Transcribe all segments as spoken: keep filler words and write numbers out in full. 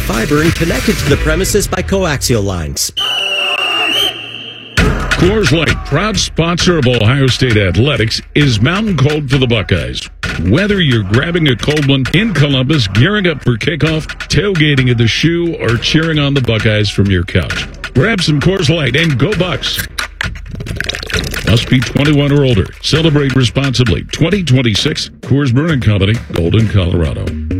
fiber and connected to the premises by coaxial lines. Coors Light, proud sponsor of Ohio State Athletics, is mountain cold for the Buckeyes. Whether you're grabbing a cold one in Columbus, gearing up for kickoff, tailgating at the Shoe, or cheering on the Buckeyes from your couch, grab some Coors Light and go Bucks. Must be twenty-one or older. Celebrate responsibly. twenty twenty-six, Coors Brewing Company, Golden, Colorado.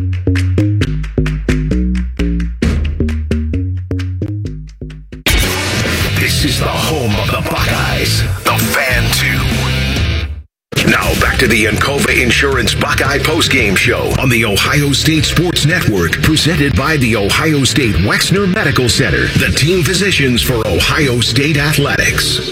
This is the home of the Buckeyes, the Fan two. Now back to the Encova Insurance Buckeye postgame show on the Ohio State Sports Network, presented by the Ohio State Wexner Medical Center, the team physicians for Ohio State Athletics.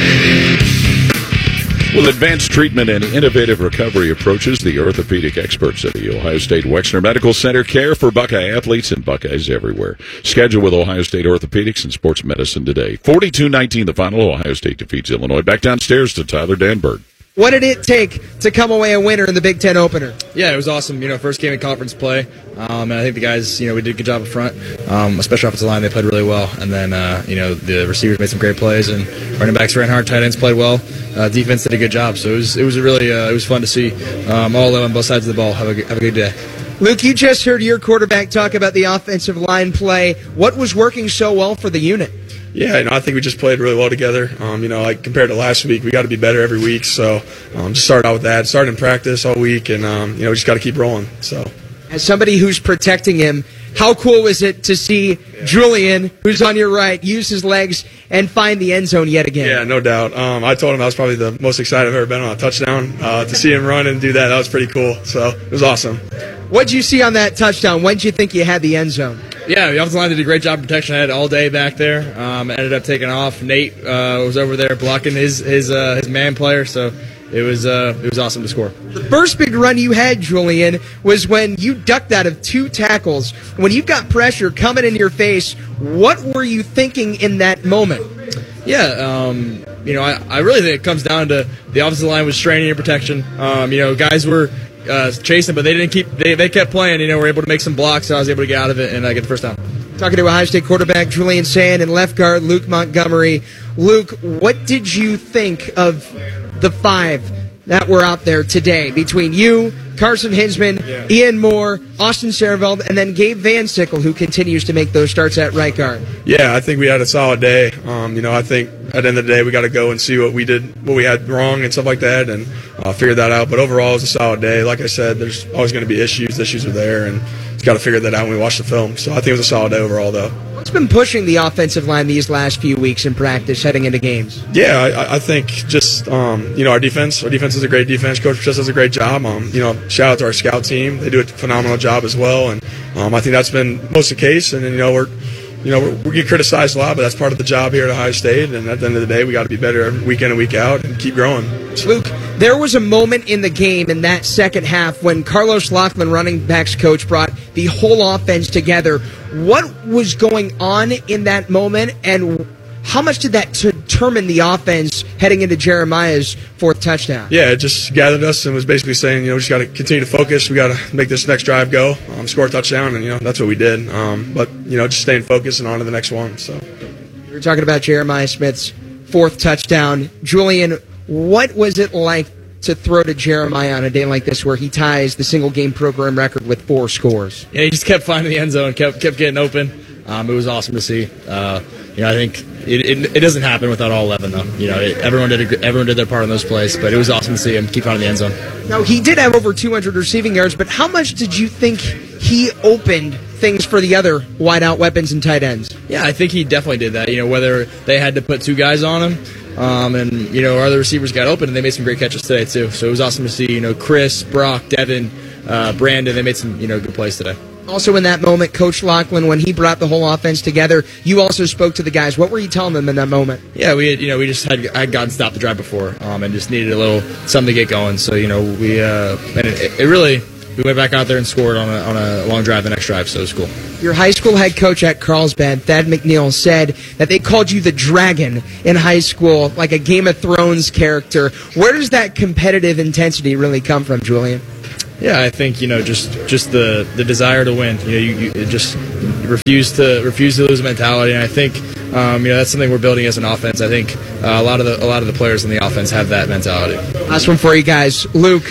With advanced treatment and innovative recovery approaches, the orthopedic experts at the Ohio State Wexner Medical Center care for Buckeye athletes and Buckeyes everywhere. Schedule with Ohio State Orthopedics and Sports Medicine today. forty-two nineteen the final. Ohio State defeats Illinois. Back downstairs to Tyler Danberg. What did it take to come away a winner in the Big Ten opener? Yeah, it was awesome. You know, first game in conference play, um, and I think the guys, you know, we did a good job up front. Um, especially offensive line, they played really well, and then uh, you know the receivers made some great plays, and running backs ran hard, tight ends played well. Uh, defense did a good job, so it was it was a really uh, it was fun to see um, all eleven on both sides of the ball. Have a have a good day. Luke, you just heard your quarterback talk about the offensive line play. What was working so well for the unit? Yeah, you know, I think we just played really well together. Um, you know, like compared to last week, we got to be better every week. So um, just started out with that. Started in practice all week, and um, you know, just got to keep rolling. So, as somebody who's protecting him, how cool was it to see Julian, who's on your right, use his legs and find the end zone yet again? Yeah, no doubt. Um, I told him I was probably the most excited I've ever been on a touchdown. Uh, to see him run and do that, that was pretty cool. So it was awesome. What did you see on that touchdown? When did you think you had the end zone? Yeah, the offensive line did a great job of protection. I had all day back there. Um, ended up taking off. Nate uh, was over there blocking his his uh, his man player, so it was uh, it was awesome to score. The first big run you had, Julian, was when you ducked out of two tackles. When you've got pressure coming in your face, what were you thinking in that moment? Yeah, um, you know, I, I really think it comes down to the offensive line was straining your protection. Um, you know, guys were uh, chasing, but they didn't keep. They, they kept playing. You know, were able to make some blocks, so I was able to get out of it and uh, get the first down. Talking to Ohio State quarterback Julian Sand and left guard Luke Montgomery. Luke, what did you think of the five that were out there today between you, Carson Hinsman, yeah. Ian Moore, Austin Sareveld, and then Gabe Van Sickle, who continues to make those starts at right guard? Yeah, I think we had a solid day. Um, you know, I think at the end of the day we got to go and see what we did, what we had wrong and stuff like that, and uh, figure that out. But overall, it was a solid day. Like I said, there's always going to be issues. Issues are there, and it's got to figure that out when we watch the film. So I think it was a solid day overall, though. What's been pushing the offensive line these last few weeks in practice heading into games? Yeah, I, I think just, um, you know, our defense. Our defense is a great defense. Coach just does a great job. Um, you know, shout out to our scout team. They do a phenomenal job as well. And um, I think that's been most of the case. And, you know, we're, you know, we're, we get criticized a lot, but that's part of the job here at Ohio State. And at the end of the day, we got to be better week in and week out and keep growing. Luke, there was a moment in the game in that second half when Carlos Loughlin, running backs coach, brought the whole offense together. What was going on in that moment, and how much did that determine the offense heading into Jeremiah's fourth touchdown? Yeah, it just gathered us and was basically saying, you know, we just got to continue to focus. We got to make this next drive go, um, score a touchdown, and, you know, that's what we did. Um, but, you know, just staying focused and on to the next one. So we were talking about Jeremiah Smith's fourth touchdown. Julian, what was it like to throw to Jeremiah on a day like this where he ties the single-game program record with four scores? Yeah, he just kept finding the end zone, kept kept getting open. Um, it was awesome to see. Uh, you know, I think it, it, it doesn't happen without all eleven, though. You know, it, everyone did a, everyone did their part in those plays, but it was awesome to see him keep finding the end zone. Now, he did have over two hundred receiving yards, but how much did you think he opened things for the other wide-out weapons and tight ends? Yeah, I think he definitely did that. You know, whether they had to put two guys on him, Um, and, you know, our other receivers got open, and they made some great catches today, too. So it was awesome to see, you know, Chris, Brock, Devin, uh, Brandon. They made some, you know, good plays today. Also in that moment, Coach Loughlin, when he brought the whole offense together, you also spoke to the guys. What were you telling them in that moment? Yeah, we had, you know, we just had, had gotten stopped the drive before um, and just needed a little something to get going. So, you know, we, uh, and it, it really, we went back out there and scored on a, on a long drive the next drive, so it was cool. Your high school head coach at Carlsbad, Thad McNeil, said that they called you the Dragon in high school, like a Game of Thrones character. Where does that competitive intensity really come from, Julian? Yeah, I think, you know, just just the, the desire to win. You know, you, you just refuse to refuse to lose mentality. And I think um, you know that's something we're building as an offense. I think uh, a lot of the a lot of the players in the offense have that mentality. Last one for you guys, Luke.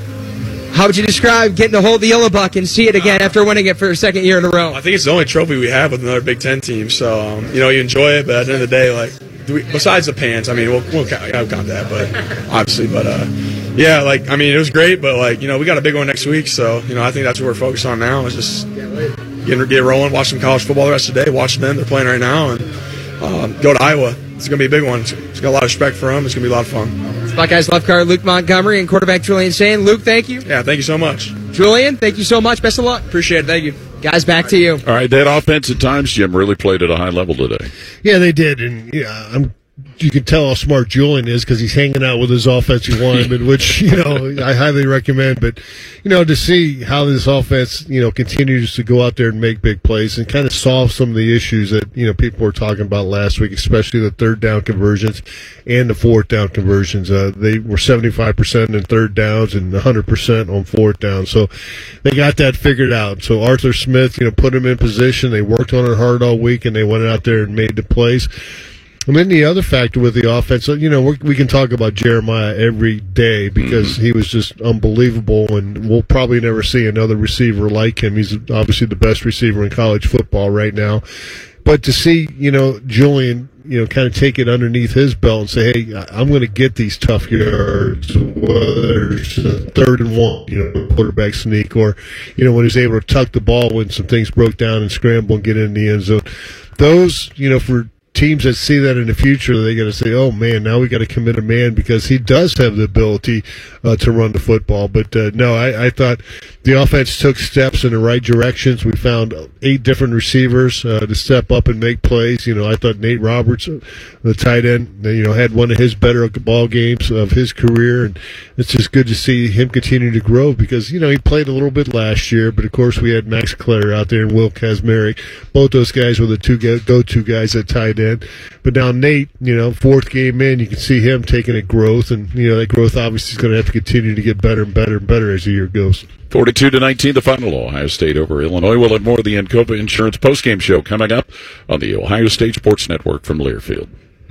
How would you describe getting to hold the Yellow Buck and see it again after winning it for a second year in a row? I think it's the only trophy we have with another Big Ten team. So um, you know, you enjoy it, but at the end of the day, like do we, besides the pants, I mean, we'll, we'll count, I'll count that, but obviously, but uh, yeah, like I mean, it was great, but like you know, we got a big one next week, so you know, I think that's what we're focused on now is just get get rolling, watch some college football the rest of the day, watch them, they're playing right now, and um, go to Iowa. It's going to be a big one. It's got a lot of respect for them. It's going to be a lot of fun. Buckeyes left guard Luke Montgomery and quarterback Julian Sayin. Luke, thank you. Yeah, thank you so much. Julian, thank you so much. Best of luck. Appreciate it. Thank you. Guys, back to you. All right, that offense at times, Jim, really played at a high level today. Yeah, they did, and yeah, I'm. You can tell how smart Julian is because he's hanging out with his offensive lineman, which, you know, I highly recommend. But, you know, to see how this offense, you know, continues to go out there and make big plays and kind of solve some of the issues that, you know, people were talking about last week, especially the third down conversions and the fourth down conversions. Uh, they were seventy-five percent in third downs and one hundred percent on fourth down. So they got that figured out. So Arthur Smith, you know, put him in position. They worked on it hard all week, and they went out there and made the plays. And then the other factor with the offense, you know, we're, we can talk about Jeremiah every day because mm-hmm. he was just unbelievable, and we'll probably never see another receiver like him. He's obviously the best receiver in college football right now. But to see, you know, Julian, you know, kind of take it underneath his belt and say, hey, I'm going to get these tough yards, whether it's a third and one, you know, quarterback sneak, or, you know, when he's able to tuck the ball when some things broke down and scramble and get in the end zone. Those, you know, for teams that see that in the future, they got to say, oh, man, now we got to commit a man because he does have the ability uh, to run the football. But, uh, no, I, I thought the offense took steps in the right directions. We found eight different receivers uh, to step up and make plays. You know, I thought Nate Roberts, the tight end, you know, had one of his better ball games of his career. And it's just good to see him continue to grow because, you know, he played a little bit last year. But, of course, we had Max Clare out there and Will Kazmarek. Both those guys were the two go-to guys at tight end. But now Nate, you know, fourth game in, you can see him taking a growth, and you know that growth obviously is going to have to continue to get better and better and better as the year goes. forty-two to nineteen, the final. Ohio State over Illinois. We'll have more of the Encova Insurance postgame show coming up on the Ohio State Sports Network from Learfield.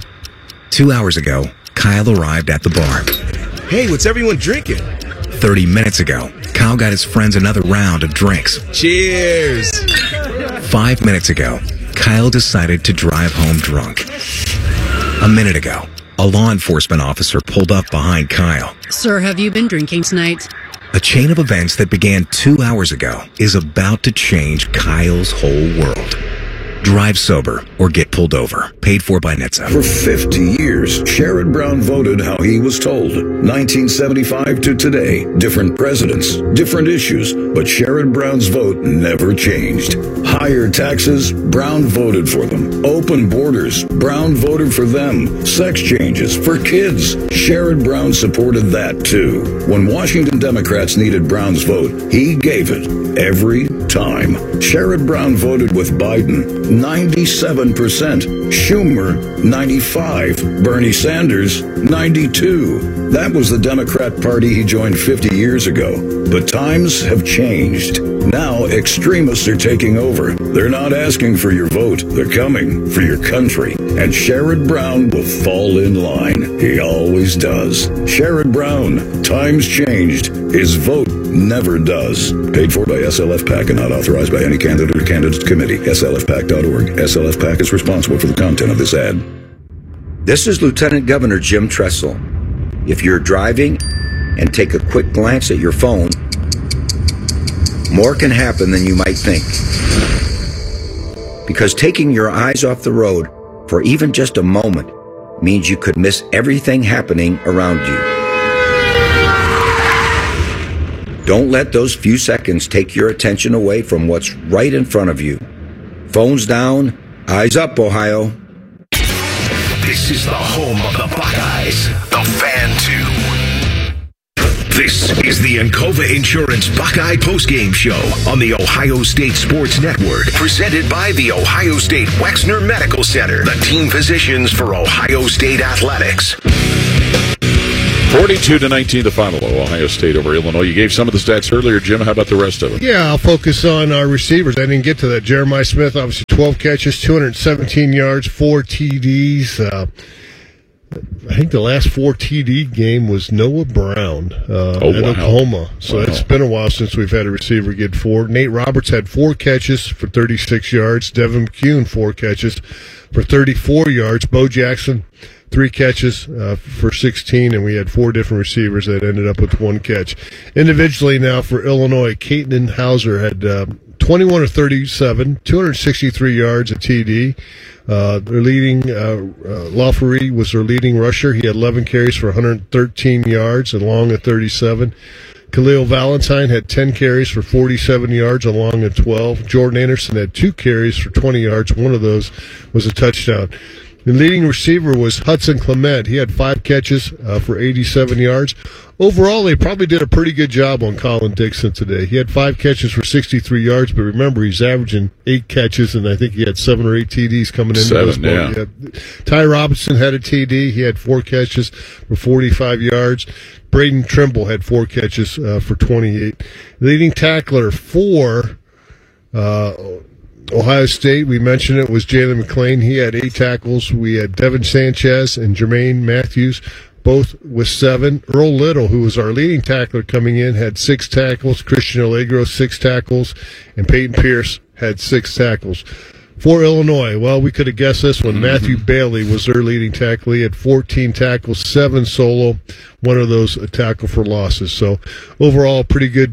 Two hours ago, Kyle arrived at the bar. Hey, what's everyone drinking? Thirty minutes ago, Kyle got his friends another round of drinks. Cheers! Five minutes ago, Kyle decided to drive home drunk. A minute ago, a law enforcement officer pulled up behind Kyle. Sir, have you been drinking tonight? A chain of events that began two hours ago is about to change Kyle's whole world. Drive sober or get pulled over. Paid for by N H T S A. For fifty years, Sherrod Brown voted how he was told. nineteen seventy-five to today, different presidents, different issues, but Sherrod Brown's vote never changed. Higher taxes, Brown voted for them. Open borders, Brown voted for them. Sex changes for kids, Sherrod Brown supported that too. When Washington Democrats needed Brown's vote, he gave it every time. Sherrod Brown voted with Biden, ninety-seven percent. Schumer, ninety-five. Bernie Sanders, ninety-two. That was the Democrat Party he joined fifty years ago. But times have changed. Now extremists are taking over. They're not asking for your vote. They're coming for your country. And Sherrod Brown will fall in line. He always does. Sherrod Brown, times changed. His vote never does. Paid for by S L F PAC and not authorized by any candidate or candidates committee. S L F PAC dot org. S L F PAC is responsible for the content of this ad. This is Lieutenant Governor Jim Tressel. If you're driving and take a quick glance at your phone, more can happen than you might think. Because taking your eyes off the road for even just a moment means you could miss everything happening around you. Don't let those few seconds take your attention away from what's right in front of you. Phones down, eyes up, Ohio. This is the home of the Buckeyes, the Fan two. This is the Encova Insurance Buckeye postgame show on the Ohio State Sports Network, presented by the Ohio State Wexner Medical Center, the team physicians for Ohio State athletics. forty-two to nineteen, the final. Ohio State over Illinois. You gave some of the stats earlier, Jim. How about the rest of them? Yeah, I'll focus on our receivers. I didn't get to that. Jeremiah Smith, obviously twelve catches, two hundred seventeen yards, four T Ds. Uh, I think the last four T D game was Noah Brown uh, oh, at wow. Oklahoma. So wow. it's been a while since we've had a receiver get four. Nate Roberts had four catches for thirty-six yards. Devin McCune, four catches for thirty-four yards. Bo Jackson, three catches uh, for sixteen, and we had four different receivers that ended up with one catch. Individually now for Illinois, Caton Hauser had uh, twenty-one or thirty-seven, two hundred sixty-three yards, a T D. Uh, their leading, uh, uh, Lafferty was their leading rusher. He had eleven carries for one hundred thirteen yards and long at thirty-seven. Khalil Valentine had ten carries for forty-seven yards and long at twelve. Jordan Anderson had two carries for twenty yards. One of those was a touchdown. The leading receiver was Hudson Clement. He had five catches uh, for eighty-seven yards. Overall, they probably did a pretty good job on Colin Dixon today. He had five catches for sixty-three yards, but remember, he's averaging eight catches, and I think he had seven or eight T Ds coming into Seven, this ball. yeah. Ty Robinson had a T D. He had four catches for forty-five yards. Braden Trimble had four catches uh, for twenty-eight. Leading tackler for uh, Ohio State, we mentioned it, was Jalen McClain. He had eight tackles. We had Devin Sanchez and Jermaine Matthews, both with seven. Earl Little, who was our leading tackler coming in, had six tackles. Christian Allegro, six tackles. And Peyton Pierce had six tackles. For Illinois, well, we could have guessed this one. Mm-hmm. Matthew Bailey was their leading tackle. He had fourteen tackles, seven solo, one of those a tackle for losses. So overall, pretty good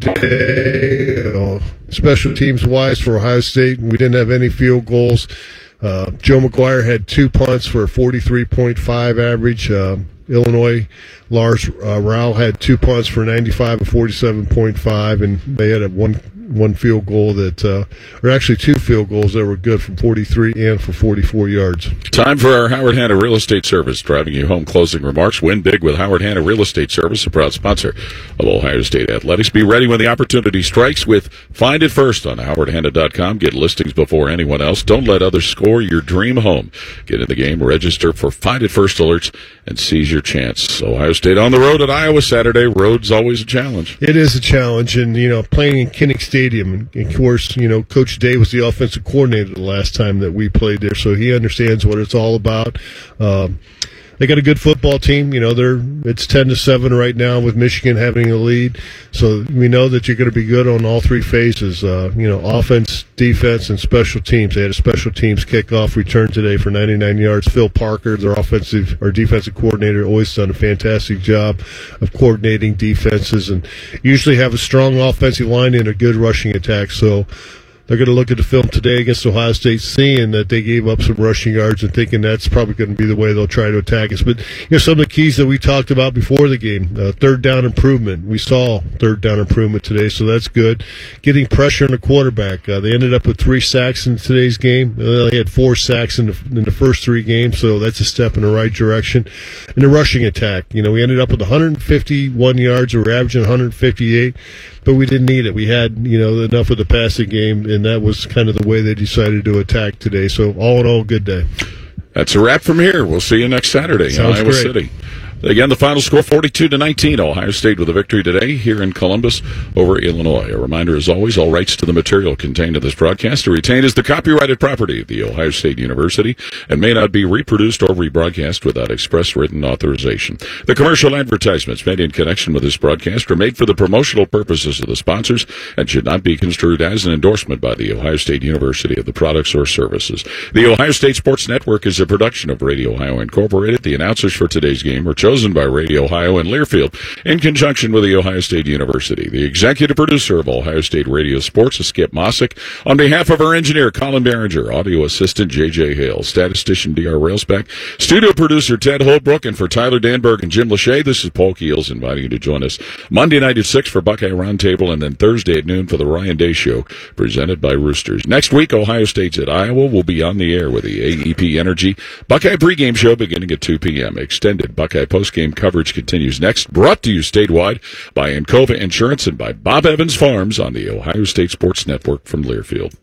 day. Uh, special teams-wise for Ohio State, we didn't have any field goals. Uh, Joe McGuire had two punts for a forty-three point five average. Uh, Illinois, Lars uh, Rao had two punts for ninety-five and forty-seven point five, and they had a one one field goal that, uh, or actually two field goals that were good from forty-three and for forty-four yards. Time for our Howard Hanna Real Estate Service, driving you home closing remarks. Win big with Howard Hanna Real Estate Service, a proud sponsor of Ohio State Athletics. Be ready when the opportunity strikes with Find It First on howard hanna dot com. Get listings before anyone else. Don't let others score your dream home. Get in the game, register for Find It First alerts, and seize your chance. Ohio State on the road at Iowa Saturday. Road's always a challenge. It is a challenge, and, you know, playing in Kinnick Stadium, and of course, you know, Coach Day was the offensive coordinator the last time that we played there, so he understands what it's all about. Um, they got a good football team. You know, they're it's ten to seven right now with Michigan having a lead, so we know that you're going to be good on all three phases. Uh, you know, offense, defense, and special teams. They had a special teams kickoff return today for ninety-nine yards. Phil Parker, their offensive or defensive coordinator, always done a fantastic job of coordinating defenses, and usually have a strong offensive line and a good rushing attack. So they're going to look at the film today against Ohio State, seeing that they gave up some rushing yards and thinking that's probably going to be the way they'll try to attack us. But, you know, some of the keys that we talked about before the game, uh, third down improvement. We saw third down improvement today, so that's good. Getting pressure on the quarterback. Uh, they ended up with three sacks in today's game. Uh, they had four sacks in the, in the first three games, so that's a step in the right direction. And the rushing attack. You know, we ended up with one hundred fifty-one yards. We were averaging one hundred fifty-eight. But we didn't need it. We had, you know, enough of the passing game, and that was kind of the way they decided to attack today. So all in all, good day. That's a wrap from here. We'll see you next Saturday Sounds in Iowa great. City. Again, the final score, forty-two to nineteen. Ohio State with a victory today here in Columbus over Illinois. A reminder, as always, all rights to the material contained in this broadcast are retained as the copyrighted property of The Ohio State University and may not be reproduced or rebroadcast without express written authorization. The commercial advertisements made in connection with this broadcast are made for the promotional purposes of the sponsors and should not be construed as an endorsement by The Ohio State University of the products or services. The Ohio State Sports Network is a production of Radio Ohio Incorporated. The announcers for today's game were chosen by Radio Ohio in Learfield in conjunction with The Ohio State University. The executive producer of Ohio State Radio Sports is Skip Mossick. On behalf of our engineer, Colin Behringer, audio assistant, J J Hale, statistician, D R Railsback, studio producer, Ted Holbrook, and for Tyler Danberg and Jim Lachey, this is Paul Keels inviting you to join us Monday night at six for Buckeye Roundtable and then Thursday at noon for the Ryan Day Show, presented by Roosters. Next week, Ohio State's at Iowa. Will be on the air with the A E P Energy Buckeye pregame show beginning at two p.m. Extended Buckeye postgame coverage continues next, brought to you statewide by Encova Insurance and by Bob Evans Farms on the Ohio State Sports Network from Learfield.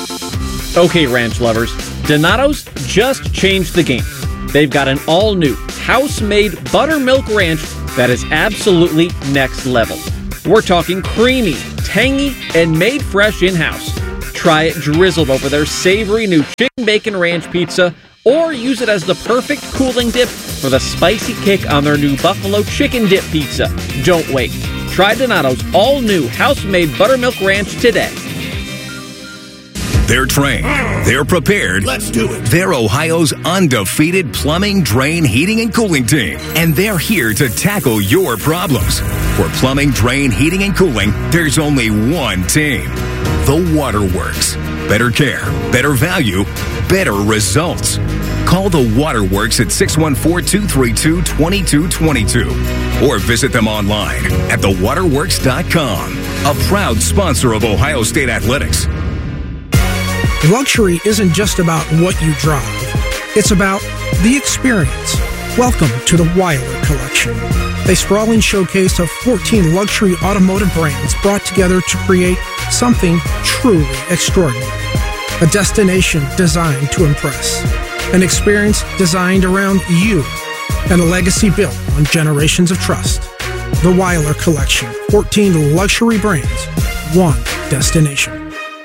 Okay, ranch lovers, Donato's just changed the game. They've got an all-new house-made buttermilk ranch that is absolutely next level. We're talking creamy, tangy, and made fresh in-house. Try it drizzled over their savory new chicken bacon ranch pizza, or use it as the perfect cooling dip for the spicy kick on their new buffalo chicken dip pizza. Don't wait. Try Donato's all-new house-made buttermilk ranch today. They're trained. They're prepared. Let's do it. They're Ohio's undefeated plumbing, drain, heating, and cooling team. And they're here to tackle your problems. For plumbing, drain, heating, and cooling, there's only one team. The Waterworks. Better care, better value, better results. Call the Waterworks at six one four, two three two, two two two two or visit them online at the waterworks dot com. A proud sponsor of Ohio State Athletics. Luxury isn't just about what you drive. It's about the experience. Welcome to the Weiler Collection, a sprawling showcase of fourteen luxury automotive brands brought together to create something truly extraordinary. A destination designed to impress. An experience designed around you. And a legacy built on generations of trust. The Weiler Collection, fourteen luxury brands, one destination.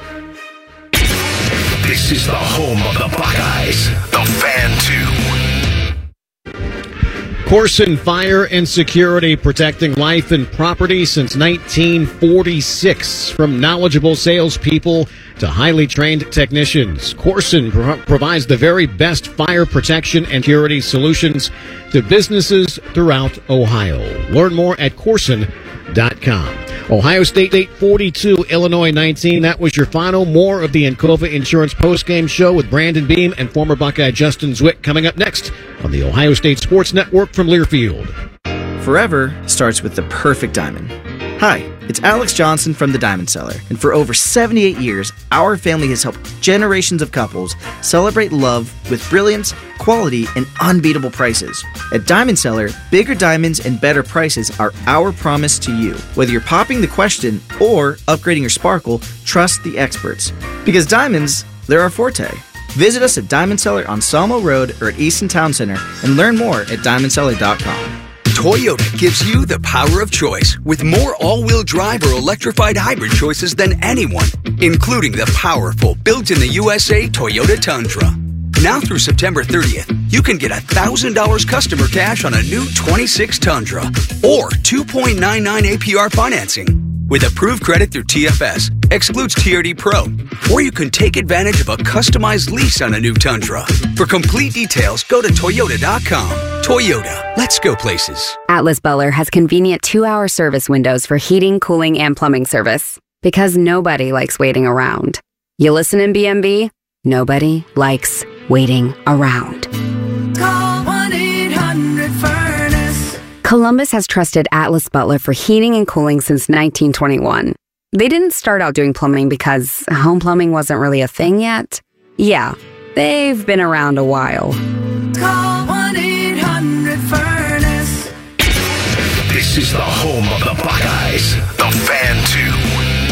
This is the home of the Buckeyes, the Fan two. Corson Fire and Security, protecting life and property since nineteen forty-six. From knowledgeable salespeople to highly trained technicians, Corson pro- provides the very best fire protection and security solutions to businesses throughout Ohio. Learn more at corson dot com. Ohio State eight forty-two, Illinois nineteen. That was your final. More of the Encova Insurance postgame show with Brandon Beam and former Buckeye Justin Zwick coming up next on the Ohio State Sports Network from Learfield. Forever starts with the perfect diamond. Hi, it's Alex Johnson from the Diamond Cellar, and for over seventy-eight years, our family has helped generations of couples celebrate love with brilliance, quality, and unbeatable prices. At Diamond Cellar, bigger diamonds and better prices are our promise to you. Whether you're popping the question or upgrading your sparkle, trust the experts. Because diamonds, they're our forte. Visit us at Diamond Cellar on Salmo Road or at Easton Town Center and learn more at diamond cellar dot com. Toyota gives you the power of choice with more all-wheel drive or electrified hybrid choices than anyone, including the powerful built-in-the-U S A Toyota Tundra. Now through September thirtieth, you can get one thousand dollars customer cash on a new twenty-six Tundra or two point nine nine A P R financing. With approved credit through T F S, excludes T R D Pro, or you can take advantage of a customized lease on a new Tundra. For complete details, go to toyota dot com. Toyota, let's go places. Atlas Butler has convenient two-hour service windows for heating, cooling, and plumbing service. Because nobody likes waiting around. You listen in B M B? Nobody likes waiting around. Call one eight hundred furnace. Columbus has trusted Atlas Butler for heating and cooling since nineteen twenty-one. They didn't start out doing plumbing because home plumbing wasn't really a thing yet. Yeah, they've been around a while. Call one eight hundred furnace. This is the home of the Buckeyes, the Fan two.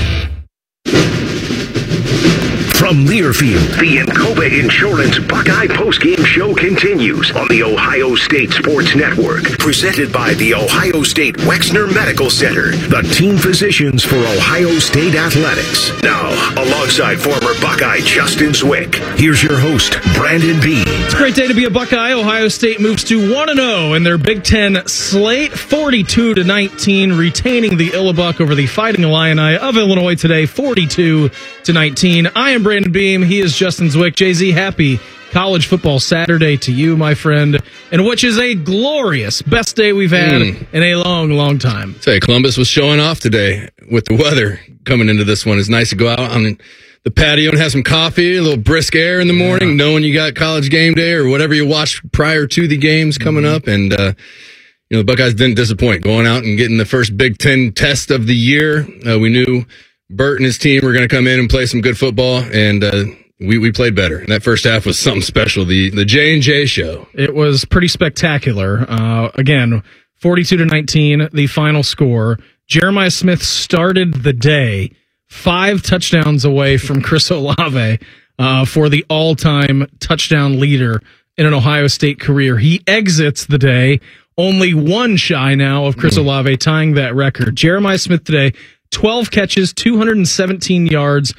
From Learfield, the Encova Insurance Buckeye postgame show continues on the Ohio State Sports Network. Presented by the Ohio State Wexner Medical Center, the team physicians for Ohio State Athletics. Now, alongside former Buckeye Justin Zwick, here's your host, Brandon Beam. It's a great day to be a Buckeye. Ohio State moves to one and oh in their Big Ten slate, forty-two to nineteen, retaining the Illabuck over the Fighting Illini of Illinois today, forty-two to nineteen. I am Brandon Beam. He is Justin Zwick. Jay-Z, happy College Football Saturday to you, my friend, and which is a glorious, best day we've had mm. in a long, long time. Say, Columbus was showing off today with the weather coming into this one. It's nice to go out on the patio and have some coffee, a little brisk air in the morning, yeah. knowing you got College game day or whatever you watch prior to the games coming mm-hmm. up. And, uh, you know, the Buckeyes didn't disappoint going out and getting the first Big Ten test of the year. Uh, we knew Burt and his team were going to come in and play some good football, and uh, we, we played better. And that first half was something special, the the J and J show. It was pretty spectacular. Uh, again, forty-two to nineteen, the final score. Jeremiah Smith started the day five touchdowns away from Chris Olave uh, for the all-time touchdown leader in an Ohio State career. He exits the day only one shy now of Chris Olave tying that record. Jeremiah Smith today, twelve catches, two hundred seventeen yards,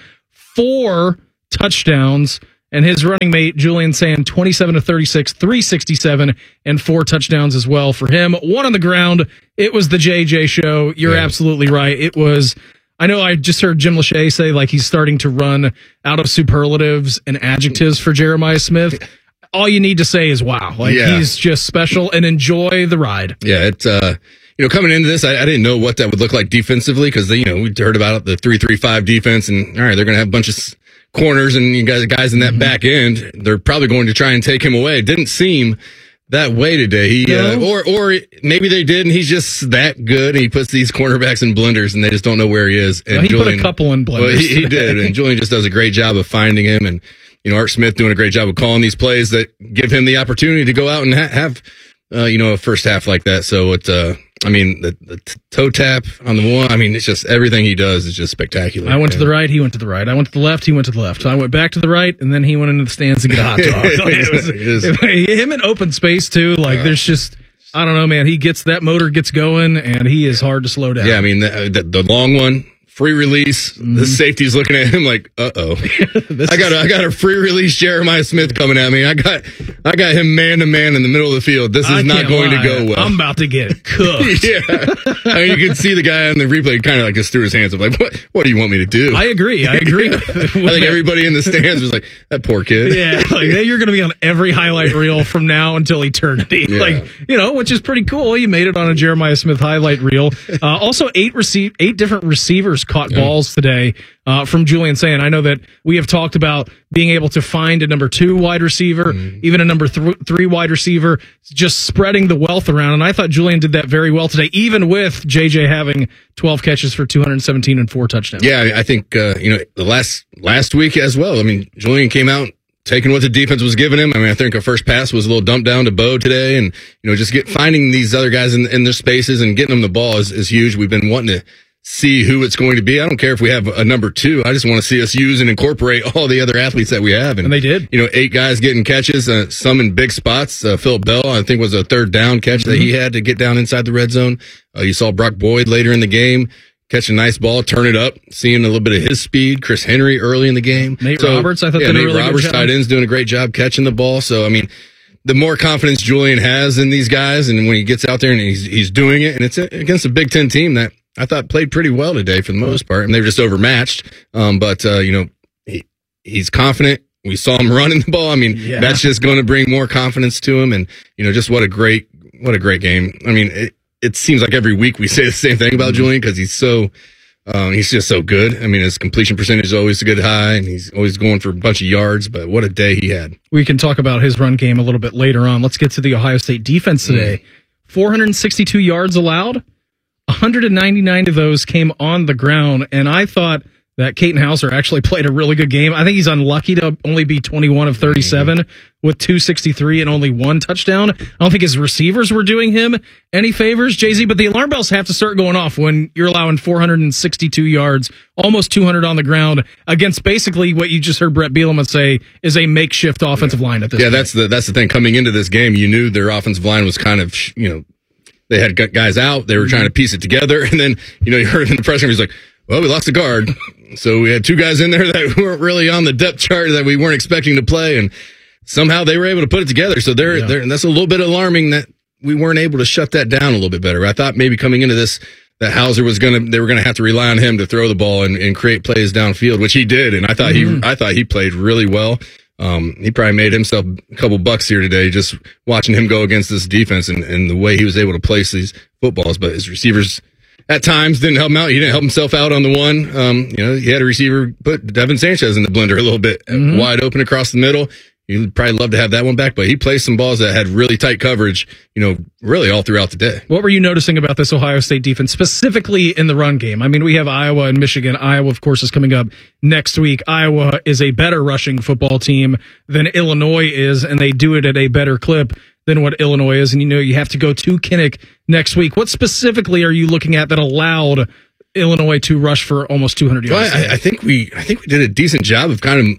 four touchdowns, and his running mate, Julian Sand, twenty-seven to thirty-six, three sixty-seven, and four touchdowns as well for him. One on the ground. It was the J J show. You're yeah. absolutely right. It was, I know I just heard Jim Lachey say like he's starting to run out of superlatives and adjectives for Jeremiah Smith. All you need to say is wow. Like Yeah. he's just special, and enjoy the ride. Yeah, it's uh, you know, coming into this, I, I didn't know what that would look like defensively because you know we heard about the three three five defense, and all right, they're going to have a bunch of s- corners and you guys guys in that Mm-hmm. back end. They're probably going to try and take him away. It didn't seem that way today. He uh, No. or or maybe they did, and he's just that good. And he puts these cornerbacks in blenders, and they just don't know where he is. And Well, he put a Julian, couple in blenders Well, he, he today. did, and Julian just does a great job of finding him and. You know, Art Smith doing a great job of calling these plays that give him the opportunity to go out and ha- have, uh, you know, a first half like that. So it, uh, I mean, the, the t- toe tap on the one, I mean, it's just everything he does is just spectacular. I went to the right, he went to the right. I went to the left, he went to the left. So I went back to the right, and then he went into the stands to get a hot dog. Like, it was, It is. it- him in open space, too. Like, there's just, I don't know, man. He gets, that motor gets going, and he is hard to slow down. Yeah, I mean, the, the, the long one, free release, Mm-hmm. the safety's looking at him like, uh oh. I got a, I got a free release Jeremiah Smith coming at me. I got I got him man to man in the middle of the field. This is I not can't going lie. to go well. I'm about to get cooked. yeah. I mean, you can see the guy on the replay kind of like just threw his hands up like, what, what do you want me to do? I agree. I agree. I think everybody in the stands was like, that poor kid. Yeah, like you're going to be on every highlight reel from now until eternity. Yeah. Like, you know, which is pretty cool. You made it on a Jeremiah Smith highlight reel. Uh, also, eight receive eight different receivers caught Yeah. balls today uh, from Julian Sand. I know that we have talked about being able to find a number two wide receiver, Mm-hmm. even a number th- three wide receiver, just spreading the wealth around. And I thought Julian did that very well today, even with J J having twelve catches for two hundred seventeen and four touchdowns. Yeah, I mean, I think uh, you know the last last week as well. I mean, Julian came out taking what the defense was giving him. I mean, I think our first pass was a little dump down to Bo today, and you know, just get finding these other guys in, in their spaces and getting them the ball is, is huge. We've been wanting to see who it's going to be. I don't care if we have a number two. I just want to see us use and incorporate all the other athletes that we have. And, And they did. You know, eight guys getting catches, uh, some in big spots. Uh, Philip Bell, I think, was a third down catch that he had to get down inside the red zone. Uh, you saw Brock Boyd later in the game catch a nice ball, turn it up, seeing a little bit of his speed. Chris Henry early in the game. Nate Roberts, I thought yeah, did a Nate really good Roberts, job. tight end's doing a great job catching the ball. So, I mean, the more confidence Julian has in these guys, and when he gets out there and he's he's doing it, and it's against a Big Ten team that I thought played pretty well today for the most part, and they were just overmatched. Um, but uh, you know, he, he's confident. We saw him running the ball. I mean, Yeah. that's just going to bring more confidence to him, and you know, just what a great what a great game. I mean, it, it seems like every week we say the same thing about Julian because he's so. Um, he's just so good. I mean, his completion percentage is always a good high, and he's always going for a bunch of yards. But what a day he had! We can talk about his run game a little bit later on. Let's get to the Ohio State defense today. four hundred sixty-two yards allowed. one hundred ninety-nine of those came on the ground, and I thought that Caton Hauser actually played a really good game. I think he's unlucky to only be twenty-one of thirty-seven with two sixty-three and only one touchdown. I don't think his receivers were doing him any favors, Jay-Z, but the alarm bells have to start going off when you're allowing four hundred sixty-two yards, almost two hundred on the ground against basically what you just heard Brett Bielema say is a makeshift offensive line at this Yeah, point. that's the that's the thing. Coming into this game, you knew their offensive line was kind of, you know, they had gu- guys out. They were trying to piece it together, and then you know you heard him in the press conference, he's like, "Well, we lost a guard, so we had two guys in there that weren't really on the depth chart that we weren't expecting to play, and somehow they were able to put it together." So they're, Yeah. they're and that's a little bit alarming that we weren't able to shut that down a little bit better. I thought maybe coming into this that Hauser was gonna they were gonna have to rely on him to throw the ball and, and create plays downfield, which he did, and I thought Mhm. he I thought he played really well. Um, he probably made himself a couple bucks here today just watching him go against this defense and, and the way he was able to place these footballs. But his receivers at times didn't help him out. He didn't help himself out on the one. Um, you know, he had a receiver put Devin Sanchez in the blender a little bit, Mhm. wide open across the middle. You'd probably love to have that one back, but he placed some balls that had really tight coverage, you know, really all throughout the day. What were you noticing about this Ohio State defense, specifically in the run game? I mean, we have Iowa and Michigan. Iowa, of course, is coming up next week. Iowa is a better rushing football team than Illinois is, and they do it at a better clip than what Illinois is. And, you know, you have to go to Kinnick next week. What specifically are you looking at that allowed Illinois to rush for almost two hundred yards? Well, I, I think we, I think we did a decent job of kind of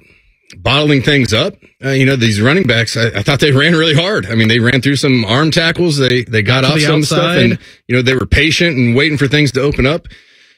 bottling things up. Uh, you know, these running backs, I, I thought they ran really hard. I mean, they ran through some arm tackles. They they got off the some outside. stuff, and you know, they were patient and waiting for things to open up.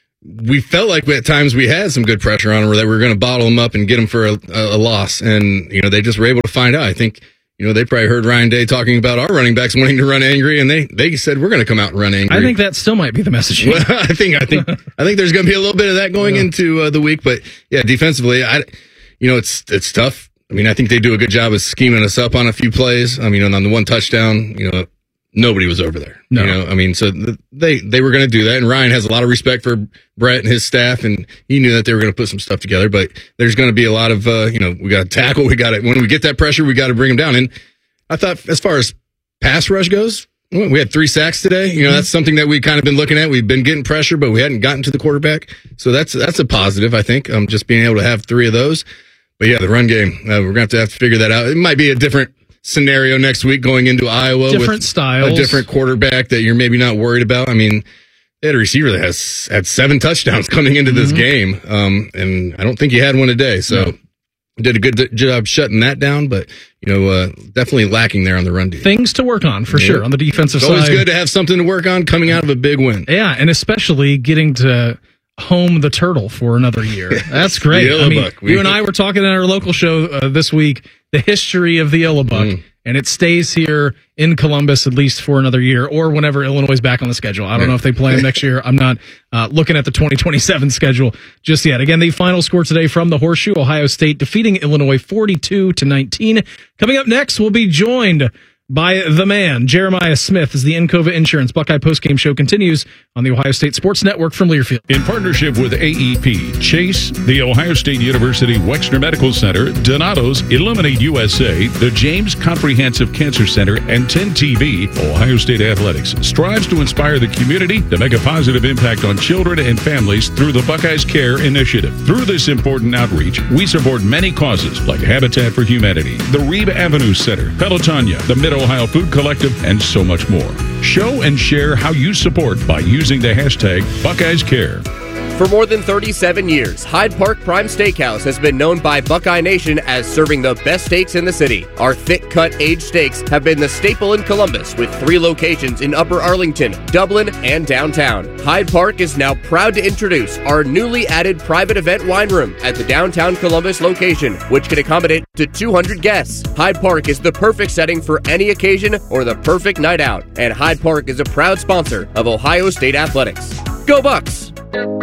We felt like at times we had some good pressure on them, or that we were going to bottle them up and get them for a, a, a loss. And you know, they just were able to find out. I think you know they probably heard Ryan Day talking about our running backs wanting to run angry, and they they said we're going to come out and run angry. I think that still might be the message. Well, I think I think I think there's going to be a little bit of that going yeah. into uh, the week, but yeah, defensively, I you know it's it's tough. I mean, I think they do a good job of scheming us up on a few plays. I mean, on the one touchdown, you know, nobody was over there. No. You know, I mean, so th- they they were going to do that, and Ryan has a lot of respect for Brett and his staff, and he knew that they were going to put some stuff together. But there's going to be a lot of uh, you know, we got to tackle, we got to when we get that pressure, we got to bring them down. And I thought, as far as pass rush goes, we had three sacks today. You know, mm-hmm. that's something that we kind of been looking at. We've been getting pressure, but we hadn't gotten to the quarterback. So that's that's a positive, I think. Um, just being able to have three of those. But yeah, the run game, uh, we're going to have to have to figure that out. It might be a different scenario next week going into Iowa different with styles. A different quarterback that you're maybe not worried about. I mean, they had a receiver that has had seven touchdowns coming into this mm-hmm. game, um, and I don't think he had one today. So no. did a good job shutting that down, but you know, uh, definitely lacking there on the run defense. Things to work on for yeah. sure on the defensive it's side. It's always good to have something to work on coming out of a big win. Yeah, and especially getting to home the turtle for another year. That's great. I mean, you and I were talking in our local show uh, this week, the history of the Illabuck, mm. and it stays here in Columbus at least for another year, or whenever Illinois is back on the schedule. I don't know if they play them next year. I'm not uh, looking at the twenty twenty-seven schedule just yet. Again, the final score today from the Horseshoe, Ohio State defeating Illinois forty-two to nineteen. Coming up next, we'll be joined by the man, Jeremiah Smith, as the Encova Insurance Buckeye postgame show continues on the Ohio State Sports Network from Learfield. In partnership with A E P, Chase, the Ohio State University Wexner Medical Center, Donato's, Illuminate U S A, the James Comprehensive Cancer Center, and ten T V, Ohio State Athletics strives to inspire the community to make a positive impact on children and families through the Buckeyes Care Initiative. Through this important outreach, we support many causes like Habitat for Humanity, the Reeb Avenue Center, Pelotonia, the Mid-Ohio Food Collective, and so much more. Show and share how you support by using the hashtag Buckeyes Care. For more than thirty-seven years, Hyde Park Prime Steakhouse has been known by Buckeye Nation as serving the best steaks in the city. Our thick-cut aged steaks have been the staple in Columbus, with three locations in Upper Arlington, Dublin, and downtown. Hyde Park is now proud to introduce our newly added private event wine room at the downtown Columbus location, which can accommodate to two hundred guests. Hyde Park is the perfect setting for any occasion or the perfect night out, and Hyde Park is a proud sponsor of Ohio State Athletics. Go Bucks!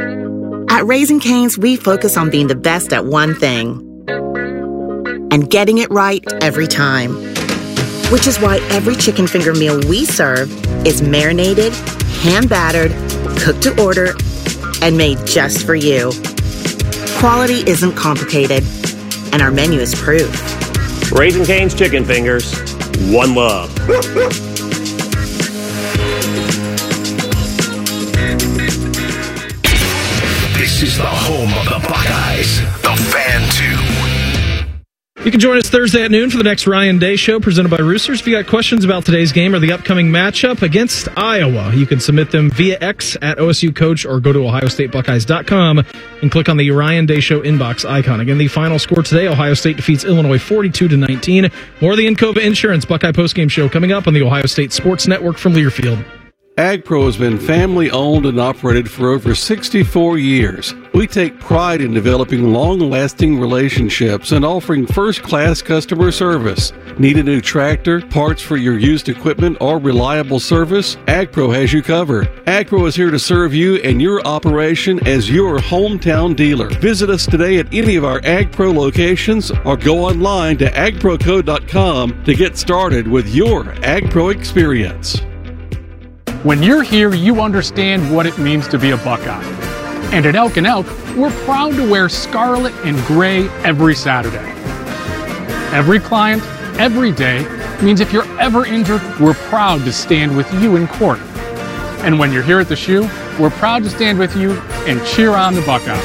At Raising Cane's, we focus on being the best at one thing and getting it right every time. Which is why every chicken finger meal we serve is marinated, hand-battered, cooked to order, and made just for you. Quality isn't complicated, and our menu is proof. Raising Cane's Chicken Fingers, one love. This is the home of the Buckeyes, the Fan two. You can join us Thursday at noon for the next Ryan Day Show presented by Roosters. If you got questions about today's game or the upcoming matchup against Iowa, you can submit them via X at O S U Coach or go to ohio state buckeyes dot com and click on the Ryan Day Show inbox icon. Again, the final score today, Ohio State defeats Illinois forty-two to nineteen. More of the Encova Insurance Buckeye postgame show coming up on the Ohio State Sports Network from Learfield. AgPro has been family-owned and operated for over sixty-four years. We take pride in developing long-lasting relationships and offering first-class customer service. Need a new tractor, parts for your used equipment, or reliable service? AgPro has you covered. AgPro is here to serve you and your operation as your hometown dealer. Visit us today at any of our AgPro locations or go online to ag pro co dot com to get started with your AgPro experience. When you're here, you understand what it means to be a Buckeye. And at Elk and Elk, we're proud to wear scarlet and gray every Saturday. Every client, every day, means if you're ever injured, we're proud to stand with you in court. And when you're here at the Shoe, we're proud to stand with you and cheer on the Buckeyes.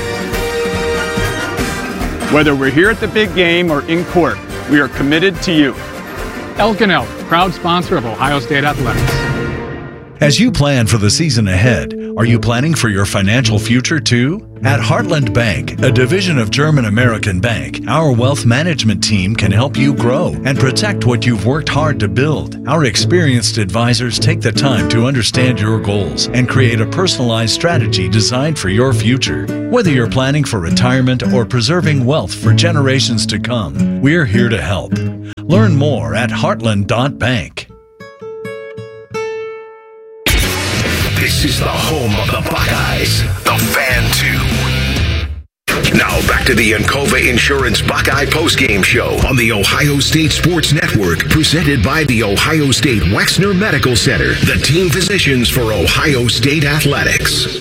Whether we're here at the big game or in court, we are committed to you. Elk and Elk, proud sponsor of Ohio State Athletics. As you plan for the season ahead, are you planning for your financial future too? At Heartland Bank, a division of German American Bank, our wealth management team can help you grow and protect what you've worked hard to build. Our experienced advisors take the time to understand your goals and create a personalized strategy designed for your future. Whether you're planning for retirement or preserving wealth for generations to come, we're here to help. Learn more at heartland dot bank. This is the home of the Buckeyes, the Fan two. Now back to the Encova Insurance Buckeye postgame show on the Ohio State Sports Network, presented by the Ohio State Wexner Medical Center, the team physicians for Ohio State Athletics.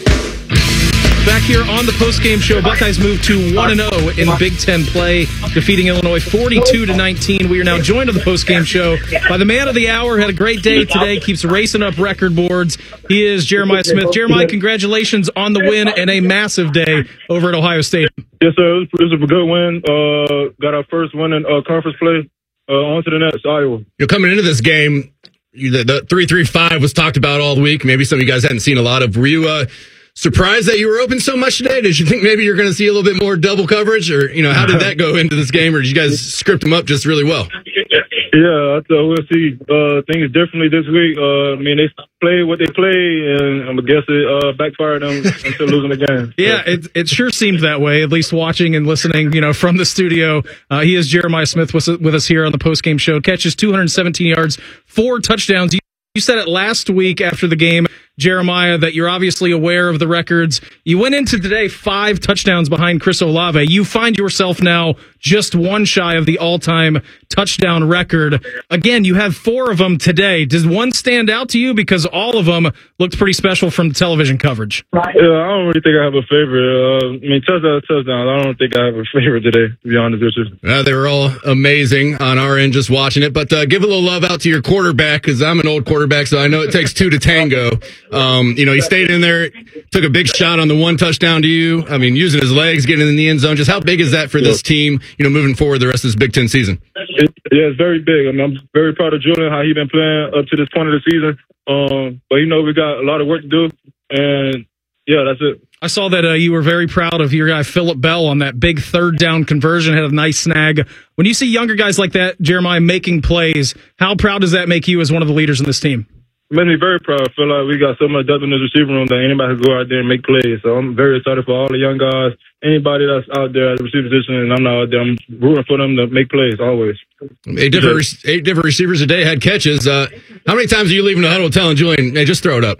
Back here on the postgame show, Buckeyes move to one and oh in Big Ten play, defeating Illinois forty-two to nineteen. We are now joined on the postgame show by the man of the hour. Had a great day today, keeps racing up record boards. He is Jeremiah Smith. Jeremiah, congratulations on the win and a massive day over at Ohio State. Yes, sir. This was a good win. Uh, got our first win in uh, conference play. Uh, on to the next, Iowa. You're coming into this game, you, the, the three three five was talked about all the week. Maybe some of you guys hadn't seen a lot of. Were you uh, surprised that you were open so much today? Did you think maybe you're going to see a little bit more double coverage? Or, you know, how did that go into this game? Or did you guys script them up just really well? Yeah, I thought we'll see uh, things differently this week. Uh, I mean, they play what they play, and I guess it uh, backfired them until losing the game. Yeah, it it sure seemed that way, at least watching and listening, you know, from the studio. Uh, he is Jeremiah Smith with, with us here on the postgame show. Catches two hundred seventeen yards, four touchdowns. You, you said it last week after the game, Jeremiah, that you're obviously aware of the records. You went into today five touchdowns behind Chris Olave. You find yourself now just one shy of the all-time touchdown record. Again, you have four of them today. Does one stand out to you? Because all of them looked pretty special from the television coverage. Yeah, I don't really think I have a favorite. Uh, I mean, touchdown, touchdown. I don't think I have a favorite today, to be honest with you. Uh, they were all amazing on our end just watching it. But uh, give a little love out to your quarterback, because I'm an old quarterback, so I know it takes two to tango. Um, you know, he stayed in there, took a big shot on the one touchdown to you. I mean, using his legs, getting in the end zone. Just how big is that for this team, you know, moving forward the rest of this Big Ten season? It, yeah, it's very big. I mean, I'm very proud of Julian, how he's been playing up to this point of the season. Um, but, you know, we got a lot of work to do. And, yeah, that's it. I saw that uh, you were very proud of your guy, Phillip Bell, on that big third down conversion, had a nice snag. When you see younger guys like that, Jeremiah, making plays, how proud does that make you as one of the leaders in this team? It made me very proud. I feel like we got so much depth in this receiver room that anybody can go out there and make plays. So I'm very excited for all the young guys, anybody that's out there at the receiver position, and I'm not out there. I'm rooting for them to make plays always. Eight different, eight different receivers a day had catches. Uh, how many times are you leaving the huddle telling Julian, hey, just throw it up?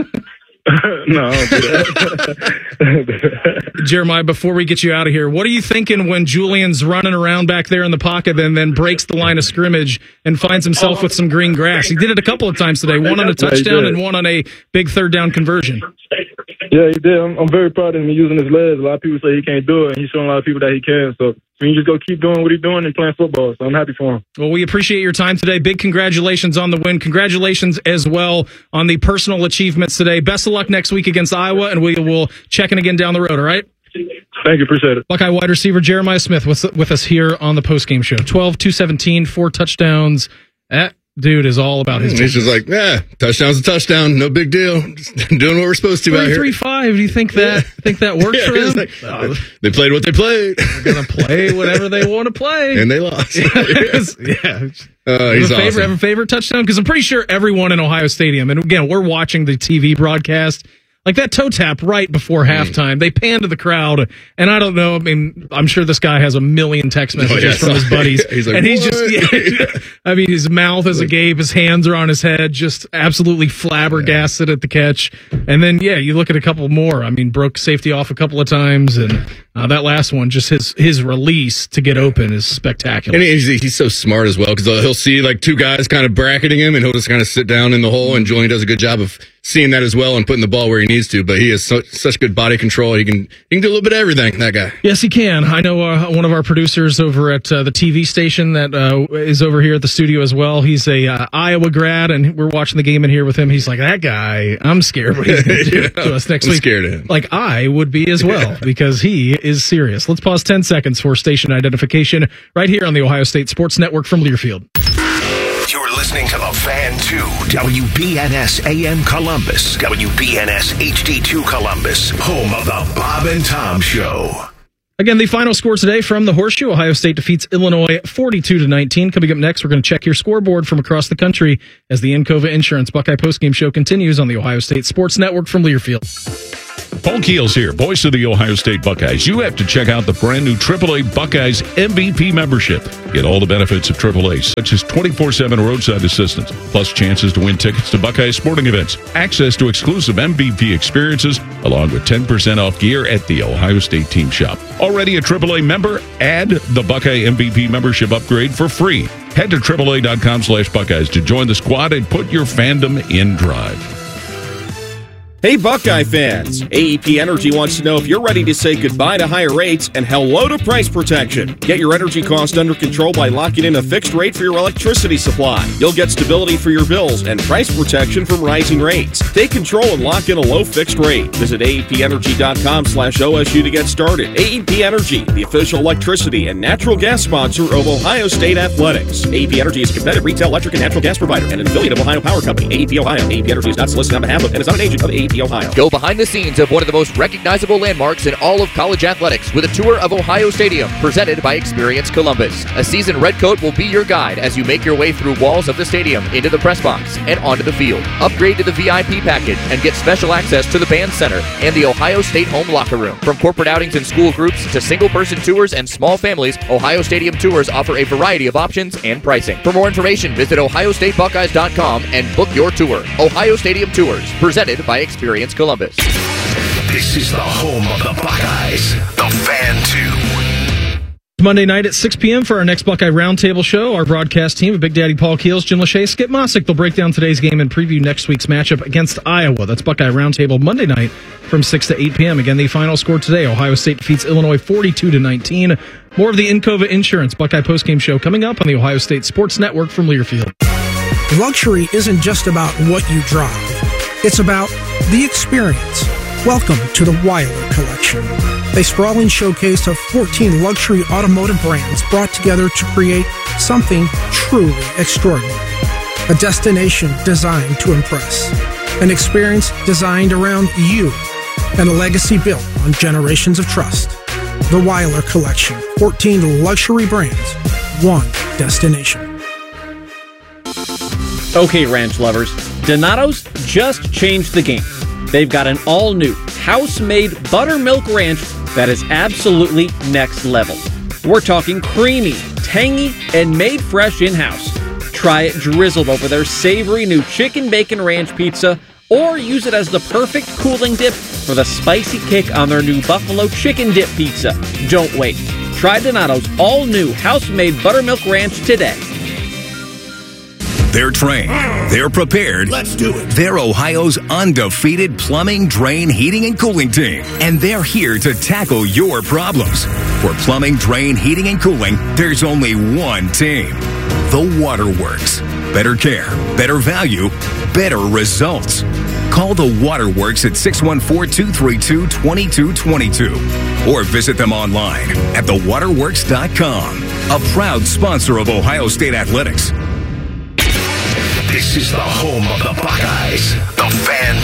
No, I don't do that. Jeremiah, before we get you out of here, what are you thinking when Julian's running around back there in the pocket and then breaks the line of scrimmage and finds himself with some green grass? He did it a couple of times today, one on a touchdown and one on a big third down conversion. Yeah, he did. I'm, I'm very proud of him using his legs. A lot of people say he can't do it, and he's showing a lot of people that he can. So I mean, just go keep doing what he's doing and playing football. So I'm happy for him. Well, we appreciate your time today. Big congratulations on the win. Congratulations as well on the personal achievements today. Best of luck next week against Iowa, and we will check in again down the road, all right? Thank you. Appreciate it. Buckeye wide receiver Jeremiah Smith with, with us here on the postgame show. twelve, two seventeen, four touchdowns. That dude is all about his He's just like, yeah, touchdown's a touchdown. No big deal. Just doing what we're supposed to out here. three three five. Do you think that think that works Yeah, for them? like, oh, they played what they played. They're going to play whatever they want to play. And they lost. yeah. Uh, he's have, a favorite, awesome. have a favorite touchdown? Because I'm pretty sure everyone in Ohio Stadium, and again, we're watching the T V broadcast, like that toe tap right before halftime. They pan to the crowd, and I don't know. I mean, I'm sure this guy has a million text messages Oh, yeah, from his buddies. he's like, and he's "What?" just, yeah, I mean, his mouth is agape, his hands are on his head, just absolutely flabbergasted at the catch. And then, yeah, you look at a couple more. I mean, broke safety off a couple of times, and uh, that last one, just his his release to get open is spectacular. And he's, he's so smart as well, because he'll see like two guys kind of bracketing him, and he'll just kind of sit down in the hole. And Julian does a good job of seeing that as well and putting the ball where he needs to. But he has so, such good body control. He can he can do a little bit of everything, that guy. Yes, he can. I know uh, one of our producers over at uh, the T V station that uh, is over here at the studio as well. He's a uh, Iowa grad, and we're watching the game in here with him. He's like, that guy, I'm scared what he's going to do Yeah, to us next I'm week. scared of him. Like I would be as well, because he is serious. Let's pause ten seconds for station identification right here on the Ohio State Sports Network from Learfield. You're listening listening to the Fan two, W B N S A M Columbus, W B N S H D two Columbus, home of the Bob and Tom Show. Again, the final score today from the Horseshoe. Ohio State defeats Illinois forty-two to nineteen. Coming up next, we're going to check your scoreboard from across the country as the Encova Insurance Buckeye postgame show continues on the Ohio State Sports Network from Learfield. Paul Keels here, voice of the Ohio State Buckeyes. You have to check out the brand new triple A Buckeyes M V P membership. Get all the benefits of triple A, such as twenty-four seven roadside assistance, plus chances to win tickets to Buckeyes sporting events, access to exclusive M V P experiences, along with ten percent off gear at the Ohio State team shop. Already a triple A member? Add the Buckeye M V P membership upgrade for free. Head to triple A dot com slash Buckeyes to join the squad and put your fandom in drive. Hey Buckeye fans, A E P Energy wants to know if you're ready to say goodbye to higher rates and hello to price protection. Get your energy cost under control by locking in a fixed rate for your electricity supply. You'll get stability for your bills and price protection from rising rates. Take control and lock in a low fixed rate. Visit A E P energy dot com slash O S U to get started. A E P Energy, the official electricity and natural gas sponsor of Ohio State Athletics. A E P Energy is a competitive retail electric and natural gas provider and an affiliate of Ohio Power Company. A E P Ohio. A E P Energy is not solicited on behalf of and is not an agent of A E P Ohio. Go behind the scenes of one of the most recognizable landmarks in all of college athletics with a tour of Ohio Stadium presented by Experience Columbus. A seasoned redcoat will be your guide as you make your way through walls of the stadium, into the press box, and onto the field. Upgrade to the V I P package and get special access to the band center and the Ohio State home locker room. From corporate outings and school groups to single-person tours and small families, Ohio Stadium tours offer a variety of options and pricing. For more information, visit ohio state buckeyes dot com and book your tour. Ohio Stadium Tours, presented by Experience Columbus. This is the home of the Buckeyes, the Fan two. Monday night at six p.m. for our next Buckeye Roundtable show. Our broadcast team of Big Daddy Paul Keels, Jim Lachey, Skip Mossick. They'll break down today's game and preview next week's matchup against Iowa. That's Buckeye Roundtable Monday night from six to eight p.m. Again, the final score today, Ohio State defeats Illinois forty-two to nineteen. More of the Encova Insurance Buckeye postgame show coming up on the Ohio State Sports Network from Learfield. Luxury isn't just about what you drive. It's about the experience. Welcome to the Weiler Collection, a sprawling showcase of fourteen luxury automotive brands brought together to create something truly extraordinary. A destination designed to impress, an experience designed around you, and a legacy built on generations of trust. The Weiler Collection, fourteen luxury brands, one destination. Okay, ranch lovers, Donato's just changed the game. They've got an all-new, house-made buttermilk ranch that is absolutely next level. We're talking creamy, tangy, and made fresh in-house. Try it drizzled over their savory new chicken bacon ranch pizza, or use it as the perfect cooling dip for the spicy kick on their new buffalo chicken dip pizza. Don't wait. Try Donato's all-new house-made buttermilk ranch today. They're trained. They're prepared. Let's do it. They're Ohio's undefeated plumbing, drain, heating, and cooling team. And they're here to tackle your problems. For plumbing, drain, heating, and cooling, there's only one team. The Waterworks. Better care, better value, better results. Call the Waterworks at six one four, two three two, two two two two or visit them online at the waterworks dot com. A proud sponsor of Ohio State Athletics. This is the home of the Buckeyes, the Fan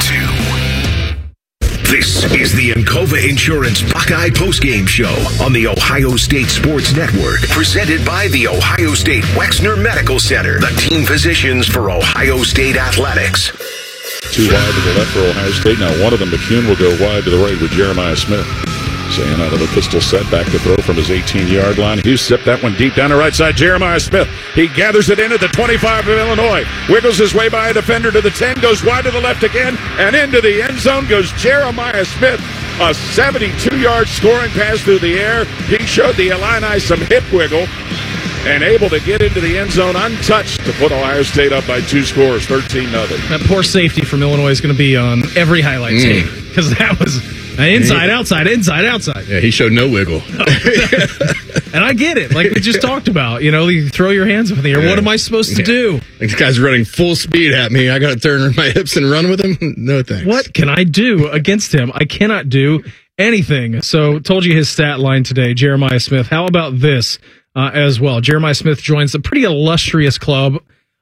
two. This is the Encova Insurance Buckeye postgame show on the Ohio State Sports Network, presented by the Ohio State Wexner Medical Center, the team physicians for Ohio State Athletics. Two wide to the left for Ohio State. Now one of them, McCune, will go wide to the right with Jeremiah Smith. Saying out of the pistol set, back to throw from his eighteen-yard line. He zipped that one deep down the right side. Jeremiah Smith, he gathers it in at the twenty-five of Illinois. Wiggles his way by a defender to the ten, goes wide to the left again, and into the end zone goes Jeremiah Smith. A seventy-two-yard scoring pass through the air. He showed the Illini some hip wiggle and able to get into the end zone untouched to put Ohio State up by two scores, thirteen nothing. That poor safety from Illinois is going to be on every highlight mm. tape because that was inside, outside, inside, outside. Yeah, he showed no wiggle. And I get it. Like we just talked about, you know, you throw your hands up in the air. Yeah. What am I supposed to yeah. do? Like this guy's running full speed at me. I got to turn my hips and run with him? No thanks. What can I do against him? I cannot do anything. So told you his stat line today, Jeremiah Smith. How about this uh, as well? Jeremiah Smith joins a pretty illustrious club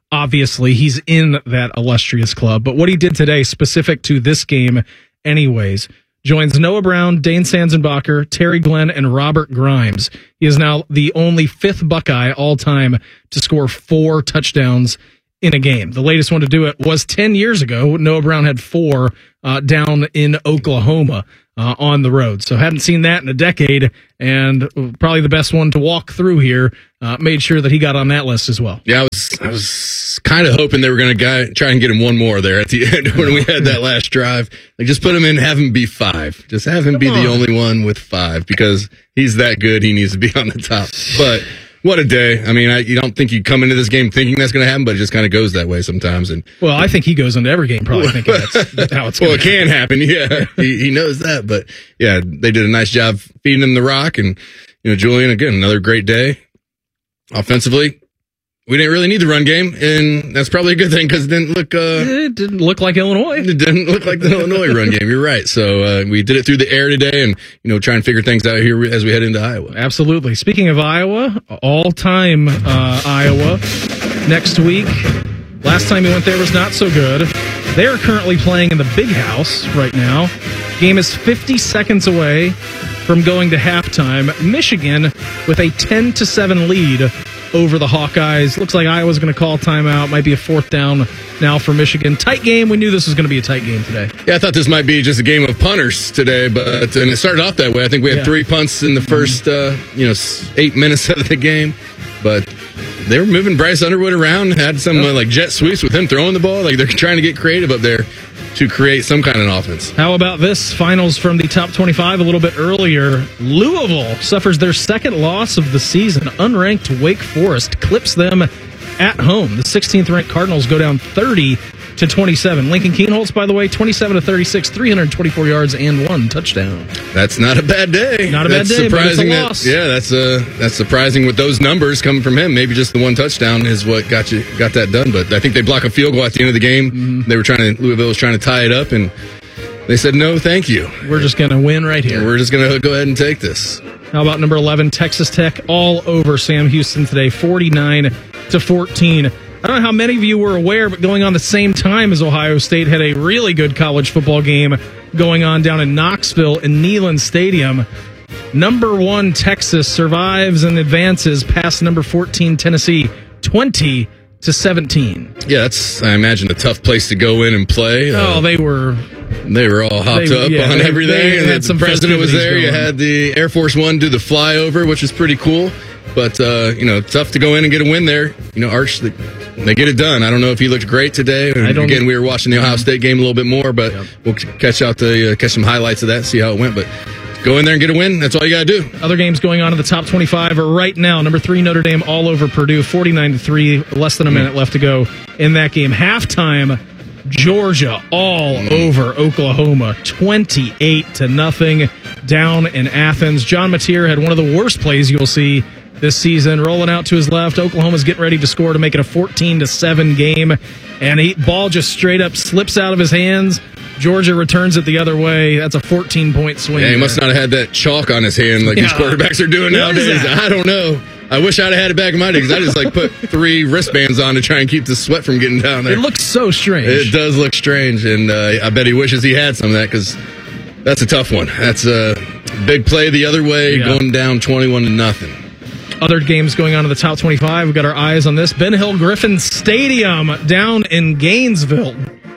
obviously he's in that illustrious club. But what he did today, specific to this game anyways, joins Noah Brown, Dane Sanzenbacher, Terry Glenn, and Robert Grimes. He is now the only fifth Buckeye all-time to score four touchdowns in a game. The latest one to do it was ten years ago. Noah Brown had four uh, down in Oklahoma uh, on the road. So hadn't seen that in a decade, and probably the best one to walk through here. Uh, made sure that he got on that list as well. Yeah, I was I was kind of hoping they were going to try and get him one more there at the end when we had that last drive. Like, just put him in, have him be five. Just have him Come be on. the only one with five, because he's that good. He needs to be on the top. But what a day. I mean, I, you don't think you come into this game thinking that's going to happen, but it just kind of goes that way sometimes. And Well, I think he goes into every game probably thinking that's, that's how it's going Well, it can happen, yeah. he, he knows that. But, yeah, they did a nice job feeding him the rock. And, you know, Julian, again, another great day. Offensively, we didn't really need the run game, and that's probably a good thing because it didn't look. Uh, it didn't look like Illinois. It didn't look like the Illinois run game. You're right. So uh, we did it through the air today, and you know, try and figure things out here as we head into Iowa. Absolutely. Speaking of Iowa, all-time uh, Iowa next week. Last time he went there was not so good. They are currently playing in the Big House right now. Game is fifty seconds away from going to halftime. Michigan with a ten to seven lead over the Hawkeyes. Looks like Iowa's going to call timeout. Might be a fourth down now for Michigan. Tight game. We knew this was going to be a tight game today. Yeah, I thought this might be just a game of punters today, but and it started off that way. I think we had yeah. three punts in the first uh, you know eight minutes of the game, but they were moving Bryce Underwood around. Had some uh, like jet sweeps with him throwing the ball. Like, they're trying to get creative up there to create some kind of offense. How about this? Finals from the top twenty-five a little bit earlier. Louisville suffers their second loss of the season. Unranked Wake Forest clips them at home. The sixteenth ranked Cardinals go down thirty to twenty-seven. Lincoln Kienholz, by the way, twenty-seven to thirty-six, three hundred twenty-four yards and one touchdown. That's not a bad day. Not a that's bad day, surprising but it's a that, loss. Yeah, that's uh, that's surprising with those numbers coming from him. Maybe just the one touchdown is what got you got that done. But I think they block a field goal at the end of the game. Mm-hmm. They were trying to Louisville was trying to tie it up, and they said no, thank you. We're just going to win right here. We're just going to go ahead and take this. How about number eleven, Texas Tech, all over Sam Houston today, forty-nine to fourteen. I don't know how many of you were aware, but going on the same time as Ohio State had a really good college football game going on down in Knoxville in Neyland Stadium. Number one, Texas survives and advances past number fourteen, Tennessee, twenty to seventeen. Yeah, that's, I imagine, a tough place to go in and play. Oh, uh, they were... They were all hopped they, up yeah, on they, everything. They and had the some president was there. going. You had the Air Force One do the flyover, which was pretty cool. But, uh, you know, tough to go in and get a win there. You know, Arch, they, they get it done. I don't know if he looked great today. I don't, Again, we were watching the Ohio State game a little bit more, but yep. we'll catch out the uh, catch some highlights of that, see how it went. But go in there and get a win. That's all you got to do. Other games going on in the top twenty-five are right now. Number three, Notre Dame all over Purdue, forty-nine to three. Less than a minute mm. left to go in that game. Halftime, Georgia all mm. over Oklahoma, twenty-eight to nothing down in Athens. John Mateer had one of the worst plays you'll see this season, rolling out to his left. Oklahoma's getting ready to score to make it a fourteen to seven game, and he ball just straight up slips out of his hands. Georgia returns it the other way. That's a fourteen-point swing. Yeah, he there. must not have had that chalk on his hand like yeah. these quarterbacks are doing What nowadays. I don't know. I wish I'd have had it back in my day because I just like put three wristbands on to try and keep the sweat from getting down there. It looks so strange. It does look strange, and uh, I bet he wishes he had some of that because that's a tough one. That's a big play the other way, yeah. going down twenty-one to nothing. Other games going on in the top twenty-five. We've got our eyes on this. Ben Hill Griffin Stadium down in Gainesville.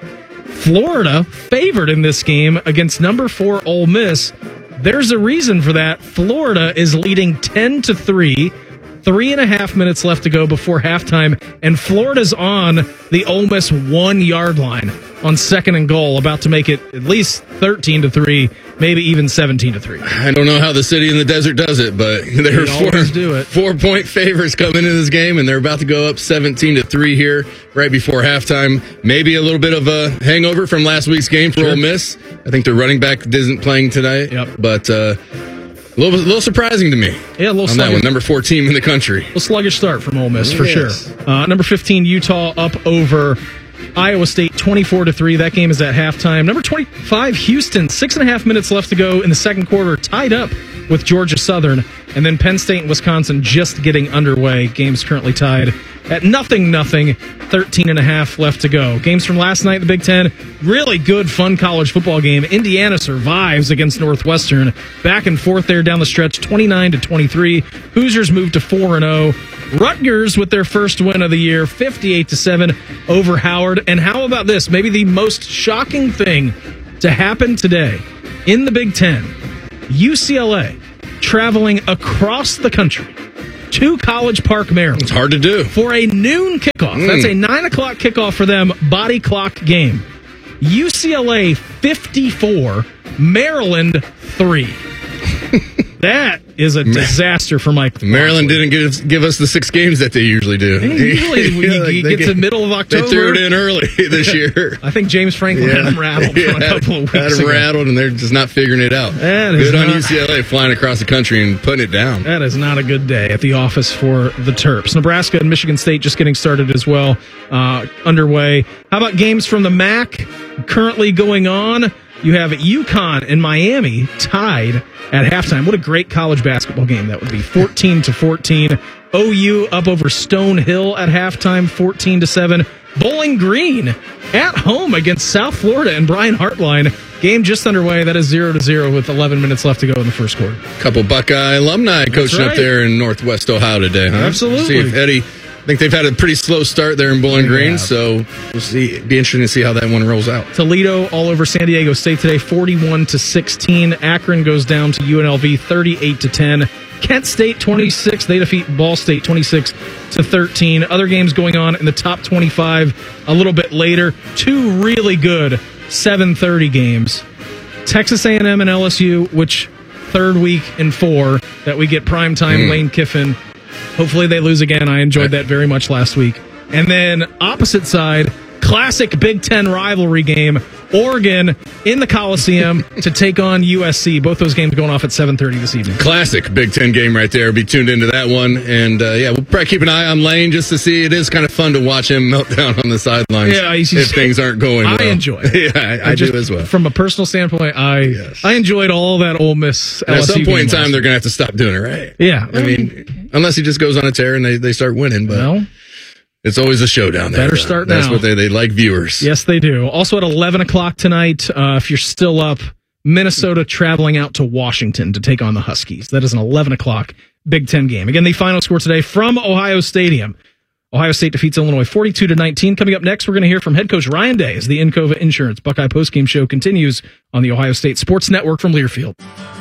Florida favored in this game against number four Ole Miss. There's a reason for that. Florida is leading ten to three. Three and a half minutes left to go before halftime, and Florida's on the Ole Miss one-yard line on second and goal, about to make it at least thirteen to three, maybe even seventeen to three. I don't know how the city in the desert does it, but they're four, do it. four-point favorites coming into this game, and they're about to go up seventeen to three here right before halftime. Maybe a little bit of a hangover from last week's game for sure. Ole Miss. I think their running back isn't playing tonight, yep. but uh, a little, a little surprising to me. Yeah, a little on sluggish. that one, number four team in the country. A little sluggish start from Ole Miss yes. for sure. Uh, number fifteen Utah up over Iowa State twenty-four to three. That game is at halftime. Number twenty-five Houston, six and a half minutes left to go in the second quarter, tied up with Georgia Southern, and then Penn State and Wisconsin just getting underway. Game's currently tied at nothing, nothing. thirteen and a half left to go. Games from last night, the Big Ten. Really good, fun college football game. Indiana survives against Northwestern. Back and forth there down the stretch, twenty-nine to twenty-three. Hoosiers move to four and oh. Rutgers with their first win of the year, fifty-eight to seven over Howard. And how about this? Maybe the most shocking thing to happen today in the Big Ten. U C L A traveling across the country to College Park, Maryland. It's hard to do. For a noon kickoff. Mm. That's a nine o'clock kickoff for them, body clock game. U C L A fifty-four, Maryland three. That is a disaster for Mike. Maryland didn't give, give us the six games that they usually do. They usually, when yeah, you, like you they get get, to the middle of October. They threw it in early this year. I think James Franklin yeah. had them rattled yeah, for a couple of weeks Had them ago. rattled, and they're just not figuring it out. That is good on not, U C L A flying across the country and putting it down. That is not a good day at the office for the Terps. Nebraska and Michigan State just getting started as well, uh, underway. How about games from the M A C currently going on? You have UConn and Miami tied at halftime. What a great college basketball game that would be. fourteen to fourteen. O U up over Stonehill at halftime, fourteen to seven. Bowling Green at home against South Florida and Brian Hartline. Game just underway. That is zero to zero with eleven minutes left to go in the first quarter. Couple Buckeye alumni coaching right. up there in Northwest Ohio today, huh? Absolutely. See if Eddie... I think they've had a pretty slow start there in Bowling Green, so we'll see. It'd be interesting to see how that one rolls out. Toledo all over San Diego State today, forty-one to sixteen. Akron goes down to U N L V, thirty-eight to ten. Kent State twenty-six. They defeat Ball State twenty-six to thirteen. Other games going on in the top twenty-five a little bit later. Two really good seven thirty games. Texas A and M and L S U, which third week in four that we get primetime. Mm. Lane Kiffin. Hopefully they lose again. I enjoyed that very much last week. And then opposite side, classic Big Ten rivalry game. Oregon in the Coliseum to take on U S C. Both those games going off at seven thirty this evening. Classic Big Ten game right there. Be tuned into that one. And, uh, yeah, we'll probably keep an eye on Lane just to see. It is kind of fun to watch him melt down on the sidelines yeah, if things aren't going well. I enjoy it. yeah, I, I, I just, do as well. From a personal standpoint, I yes. I enjoyed all that Ole Miss L S U at some point in time, last. they're going to have to stop doing it, right? Yeah. I mean, unless he just goes on a tear and they, they start winning. But no. It's always a showdown there. Better though. start That's now. what they, they like viewers. Yes, they do. Also at eleven o'clock tonight, uh, if you're still up, Minnesota traveling out to Washington to take on the Huskies. That is an eleven o'clock Big Ten game. Again, the final score today from Ohio Stadium. Ohio State defeats Illinois forty-two to nineteen. Coming up next, we're going to hear from head coach Ryan Day as the Encova Insurance Buckeye postgame show continues on the Ohio State Sports Network from Learfield.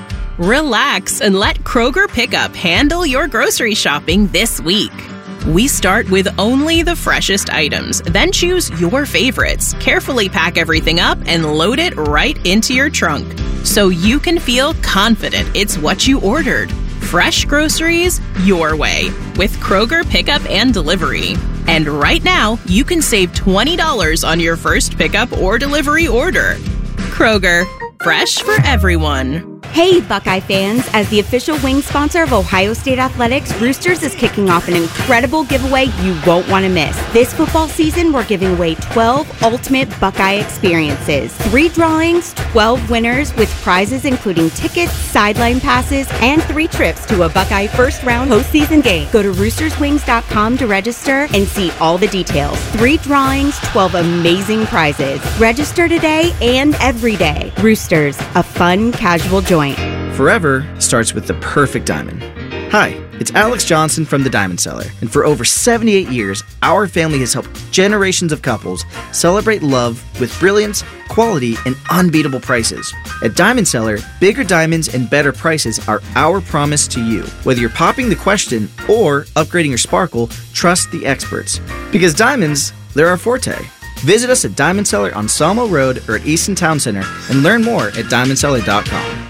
Relax and let Kroger Pickup handle your grocery shopping this week. We start with only the freshest items, then choose your favorites, carefully pack everything up, and load it right into your trunk so you can feel confident it's what you ordered. Fresh groceries your way with Kroger Pickup and Delivery. And right now, you can save twenty dollars on your first pickup or delivery order. Kroger, fresh for everyone. Hey, Buckeye fans! As the official wing sponsor of Ohio State Athletics, Roosters is kicking off an incredible giveaway you won't want to miss. This football season, we're giving away twelve ultimate Buckeye experiences. Three drawings, twelve winners, with prizes including tickets, sideline passes, and three trips to a Buckeye first-round postseason game. Go to roosters wings dot com to register and see all the details. Three drawings, twelve amazing prizes. Register today and every day. Roosters, a fun, casual joint. Forever starts with the perfect diamond. Hi, it's Alex Johnson from the Diamond Cellar, and for over seventy-eight years, our family has helped generations of couples celebrate love with brilliance, quality, and unbeatable prices. At Diamond Cellar, bigger diamonds and better prices are our promise to you. Whether you're popping the question or upgrading your sparkle, trust the experts. Because diamonds, they're our forte. Visit us at Diamond Cellar on Sawmill Road or at Easton Town Center and learn more at diamond cellar dot com.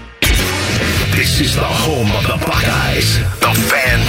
This is the home of the Buckeyes, the Fan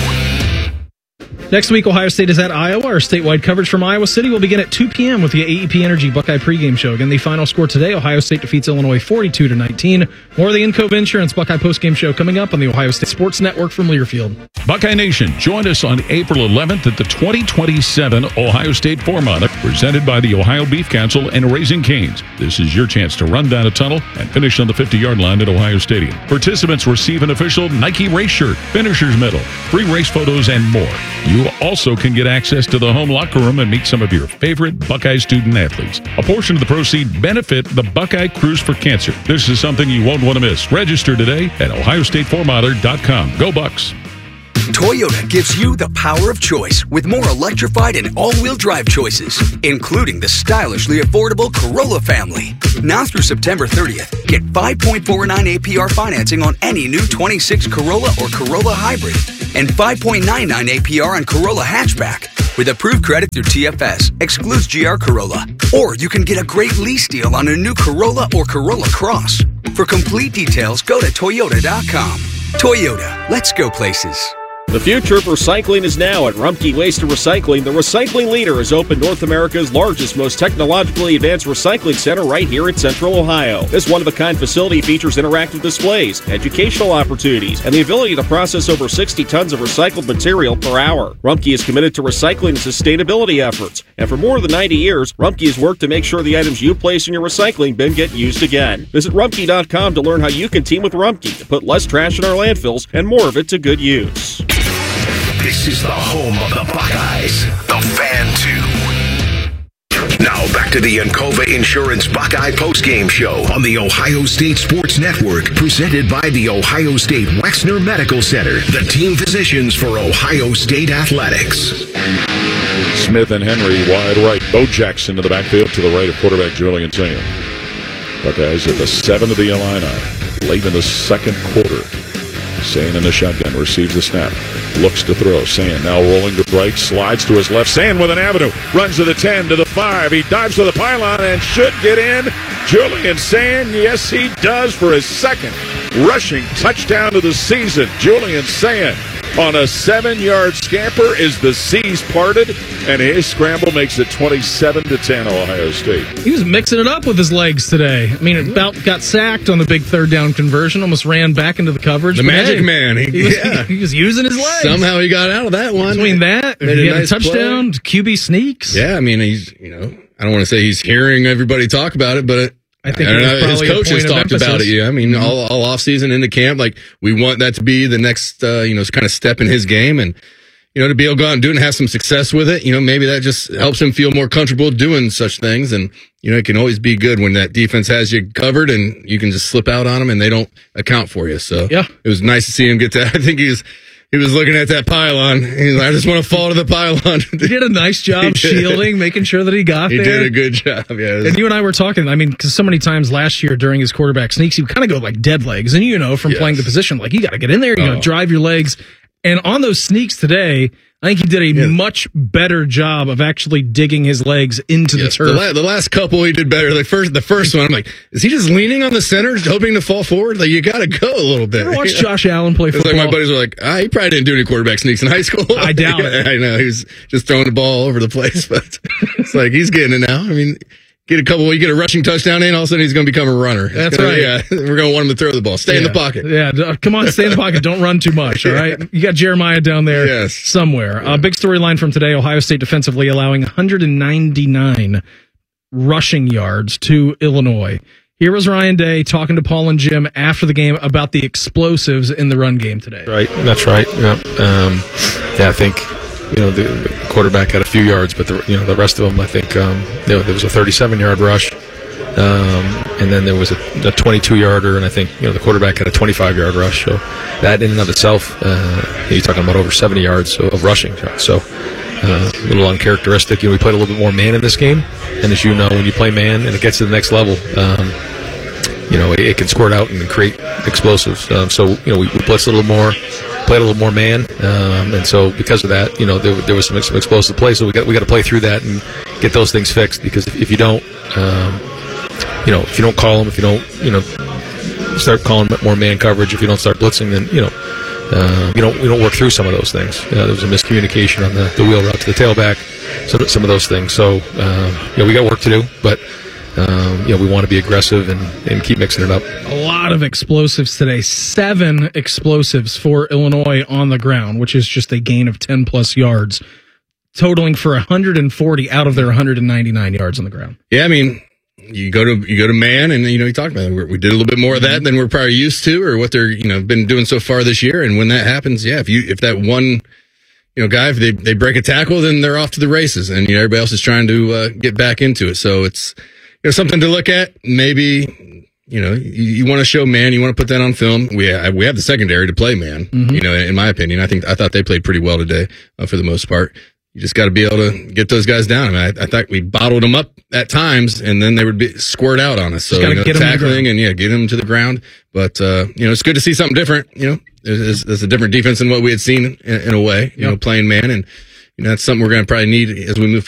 two. Next week, Ohio State is at Iowa. Our statewide coverage from Iowa City will begin at two p.m. with the A E P Energy Buckeye pregame show. Again, the final score today, Ohio State defeats Illinois forty-two to nineteen. More of the Encova Insurance Buckeye postgame show coming up on the Ohio State Sports Network from Learfield. Buckeye Nation, join us on April eleventh at the twenty twenty-seven Ohio State Four-Mile, presented by the Ohio Beef Council and Raising Cane's. This is your chance to run down a tunnel and finish on the fifty-yard line at Ohio Stadium. Participants receive an official Nike race shirt, finisher's medal, free race photos, and more. You You also can get access to the home locker room and meet some of your favorite Buckeye student athletes. A portion of the proceeds benefit the Buckeye Cruise for Cancer. This is something you won't want to miss. Register today at ohio state four miler dot com. Go Bucks. Toyota gives you the power of choice with more electrified and all-wheel drive choices, including the stylishly affordable Corolla family. Now through September thirtieth, get five point four nine A P R financing on any new twenty-six Corolla or Corolla Hybrid and five point nine nine A P R on Corolla Hatchback. With approved credit through T F S, excludes G R Corolla. Or you can get a great lease deal on a new Corolla or Corolla Cross. For complete details, go to toyota dot com. Toyota, let's go places. The future of recycling is now at Rumpke Waste and Recycling. The recycling leader has opened North America's largest, most technologically advanced recycling center right here in Central Ohio. This one-of-a-kind facility features interactive displays, educational opportunities, and the ability to process over sixty tons of recycled material per hour. Rumpke is committed to recycling and sustainability efforts, and for more than ninety years, Rumpke has worked to make sure the items you place in your recycling bin get used again. Visit rumpke dot com to learn how you can team with Rumpke to put less trash in our landfills and more of it to good use. This is the home of the Buckeyes, the Fan two. Now back to the Encova Insurance Buckeye postgame show on the Ohio State Sports Network, presented by the Ohio State Wexner Medical Center, the team physicians for Ohio State Athletics. Smith and Henry wide right. Bo Jackson to the backfield to the right of quarterback Julian Sayin. Buckeyes at the seven of the Illini, late in the second quarter. Sayin in the shotgun, receives the snap, looks to throw. Sayin now rolling to right, slides to his left. Sayin with an avenue, runs to the ten, to the five. He dives to the pylon and should get in. Julian Sayin, yes he does, for his second rushing touchdown of the season. Julian Sayin on a seven-yard scamper is the seas parted, and his scramble makes it twenty-seven to ten Ohio State. He was mixing it up with his legs today. I mean, about got sacked on the big third down conversion, almost ran back into the coverage. The magic hey, man. He, he, was, yeah. he, he was using his legs. Somehow he got out of that one. Between that, Made he a had nice a touchdown, play. Q B sneaks. Yeah, I mean, he's, you know, I don't want to say he's hearing everybody talk about it, but it, I think I don't know, his coach coaches talked about it. Yeah, I mean, mm-hmm. all, all off season into camp, like we want that to be the next, uh, you know, kind of step in his game, and you know, to be able to go out and do it and have some success with it. You know, maybe that just helps him feel more comfortable doing such things, and you know, it can always be good when that defense has you covered and you can just slip out on them and they don't account for you. So yeah, it was nice to see him get that. I think he was. He was looking at that pylon. He's like, I just want to fall to the pylon. He did a nice job shielding, making sure that he got he there. He did a good job, yeah. And you and I were talking, I mean, because so many times last year during his quarterback sneaks, he would kind of go like dead legs. And you know, from yes. playing the position, like you got to get in there, you got to oh. drive your legs. And on those sneaks today, I think he did a yeah. much better job of actually digging his legs into yes, the turf. The, la- the last couple he did better. The first, the first one, I'm like, is he just leaning on the center, hoping to fall forward? Like, you got to go a little bit. You ever watch Josh Allen play football? Like my buddies were like, ah, he probably didn't do any quarterback sneaks in high school. I doubt it. I know he was just throwing the ball all over the place, but it's like he's getting it now. I mean. Get a couple, you get a rushing touchdown in, all of a sudden he's going to become a runner. It's That's gonna, right. Yeah, we're going to want him to throw the ball. Stay yeah. in the pocket. Yeah, come on, stay in the pocket. Don't run too much, all right? You got Jeremiah down there yes. somewhere. Yeah. Uh, big storyline from today, Ohio State defensively allowing one hundred ninety-nine rushing yards to Illinois. Here was Ryan Day talking to Paul and Jim after the game about the explosives in the run game today. Right, that's right. Yeah, um, yeah I think... You know, the, the quarterback had a few yards, but the you know the rest of them, I think, um, you know, there was a thirty-seven-yard rush, um, and then there was a, a twenty-two-yarder, and I think you know the quarterback had a twenty-five-yard rush. So that in and of itself, uh, you're talking about over seventy yards of rushing. So uh, a little uncharacteristic. You know, we played a little bit more man in this game, and as you know, when you play man and it gets to the next level, um, you know, it, it can squirt out and create explosives. Um, so you know, we, we blitzed a little more. Played a little more man, um, and so because of that, you know, there, there was some, some explosive plays. So we got we got to play through that and get those things fixed. Because if, if you don't, um, you know, if you don't call them, if you don't, you know, start calling more man coverage, if you don't start blitzing, then you know, uh, you don't we don't work through some of those things. Uh, there was a miscommunication on the, the wheel route to the tailback, so some of those things. So um, you know, we got work to do, but. Um, you know, we want to be aggressive and, and keep mixing it up. A lot of explosives today. Seven explosives for Illinois on the ground, which is just a gain of ten plus yards, totaling for one hundred forty out of their one hundred ninety-nine yards on the ground. Yeah, I mean, you go to you go to man, and you know, you talked about it. We did a little bit more of that than we're probably used to, or what they're you know been doing so far this year. And when that happens, yeah, if you if that one you know, guy, if they, they break a tackle, then they're off to the races, and you know, everybody else is trying to uh, get back into it. So it's, you know, something to look at. Maybe, you know, you, you want to show man, you want to put that on film. We have, we have the secondary to play man. Mm-hmm. You know, in my opinion, I think I thought they played pretty well today uh, for the most part. You just got to be able to get those guys down. I mean, I, I thought we bottled them up at times, and then they would be squirt out on us. So you know, tackling and yeah, get them to the ground. But uh, you know, it's good to see something different. You know, there's, there's a different defense than what we had seen in, in a way. You yep. know, playing man, and you know that's something we're going to probably need as we move forward.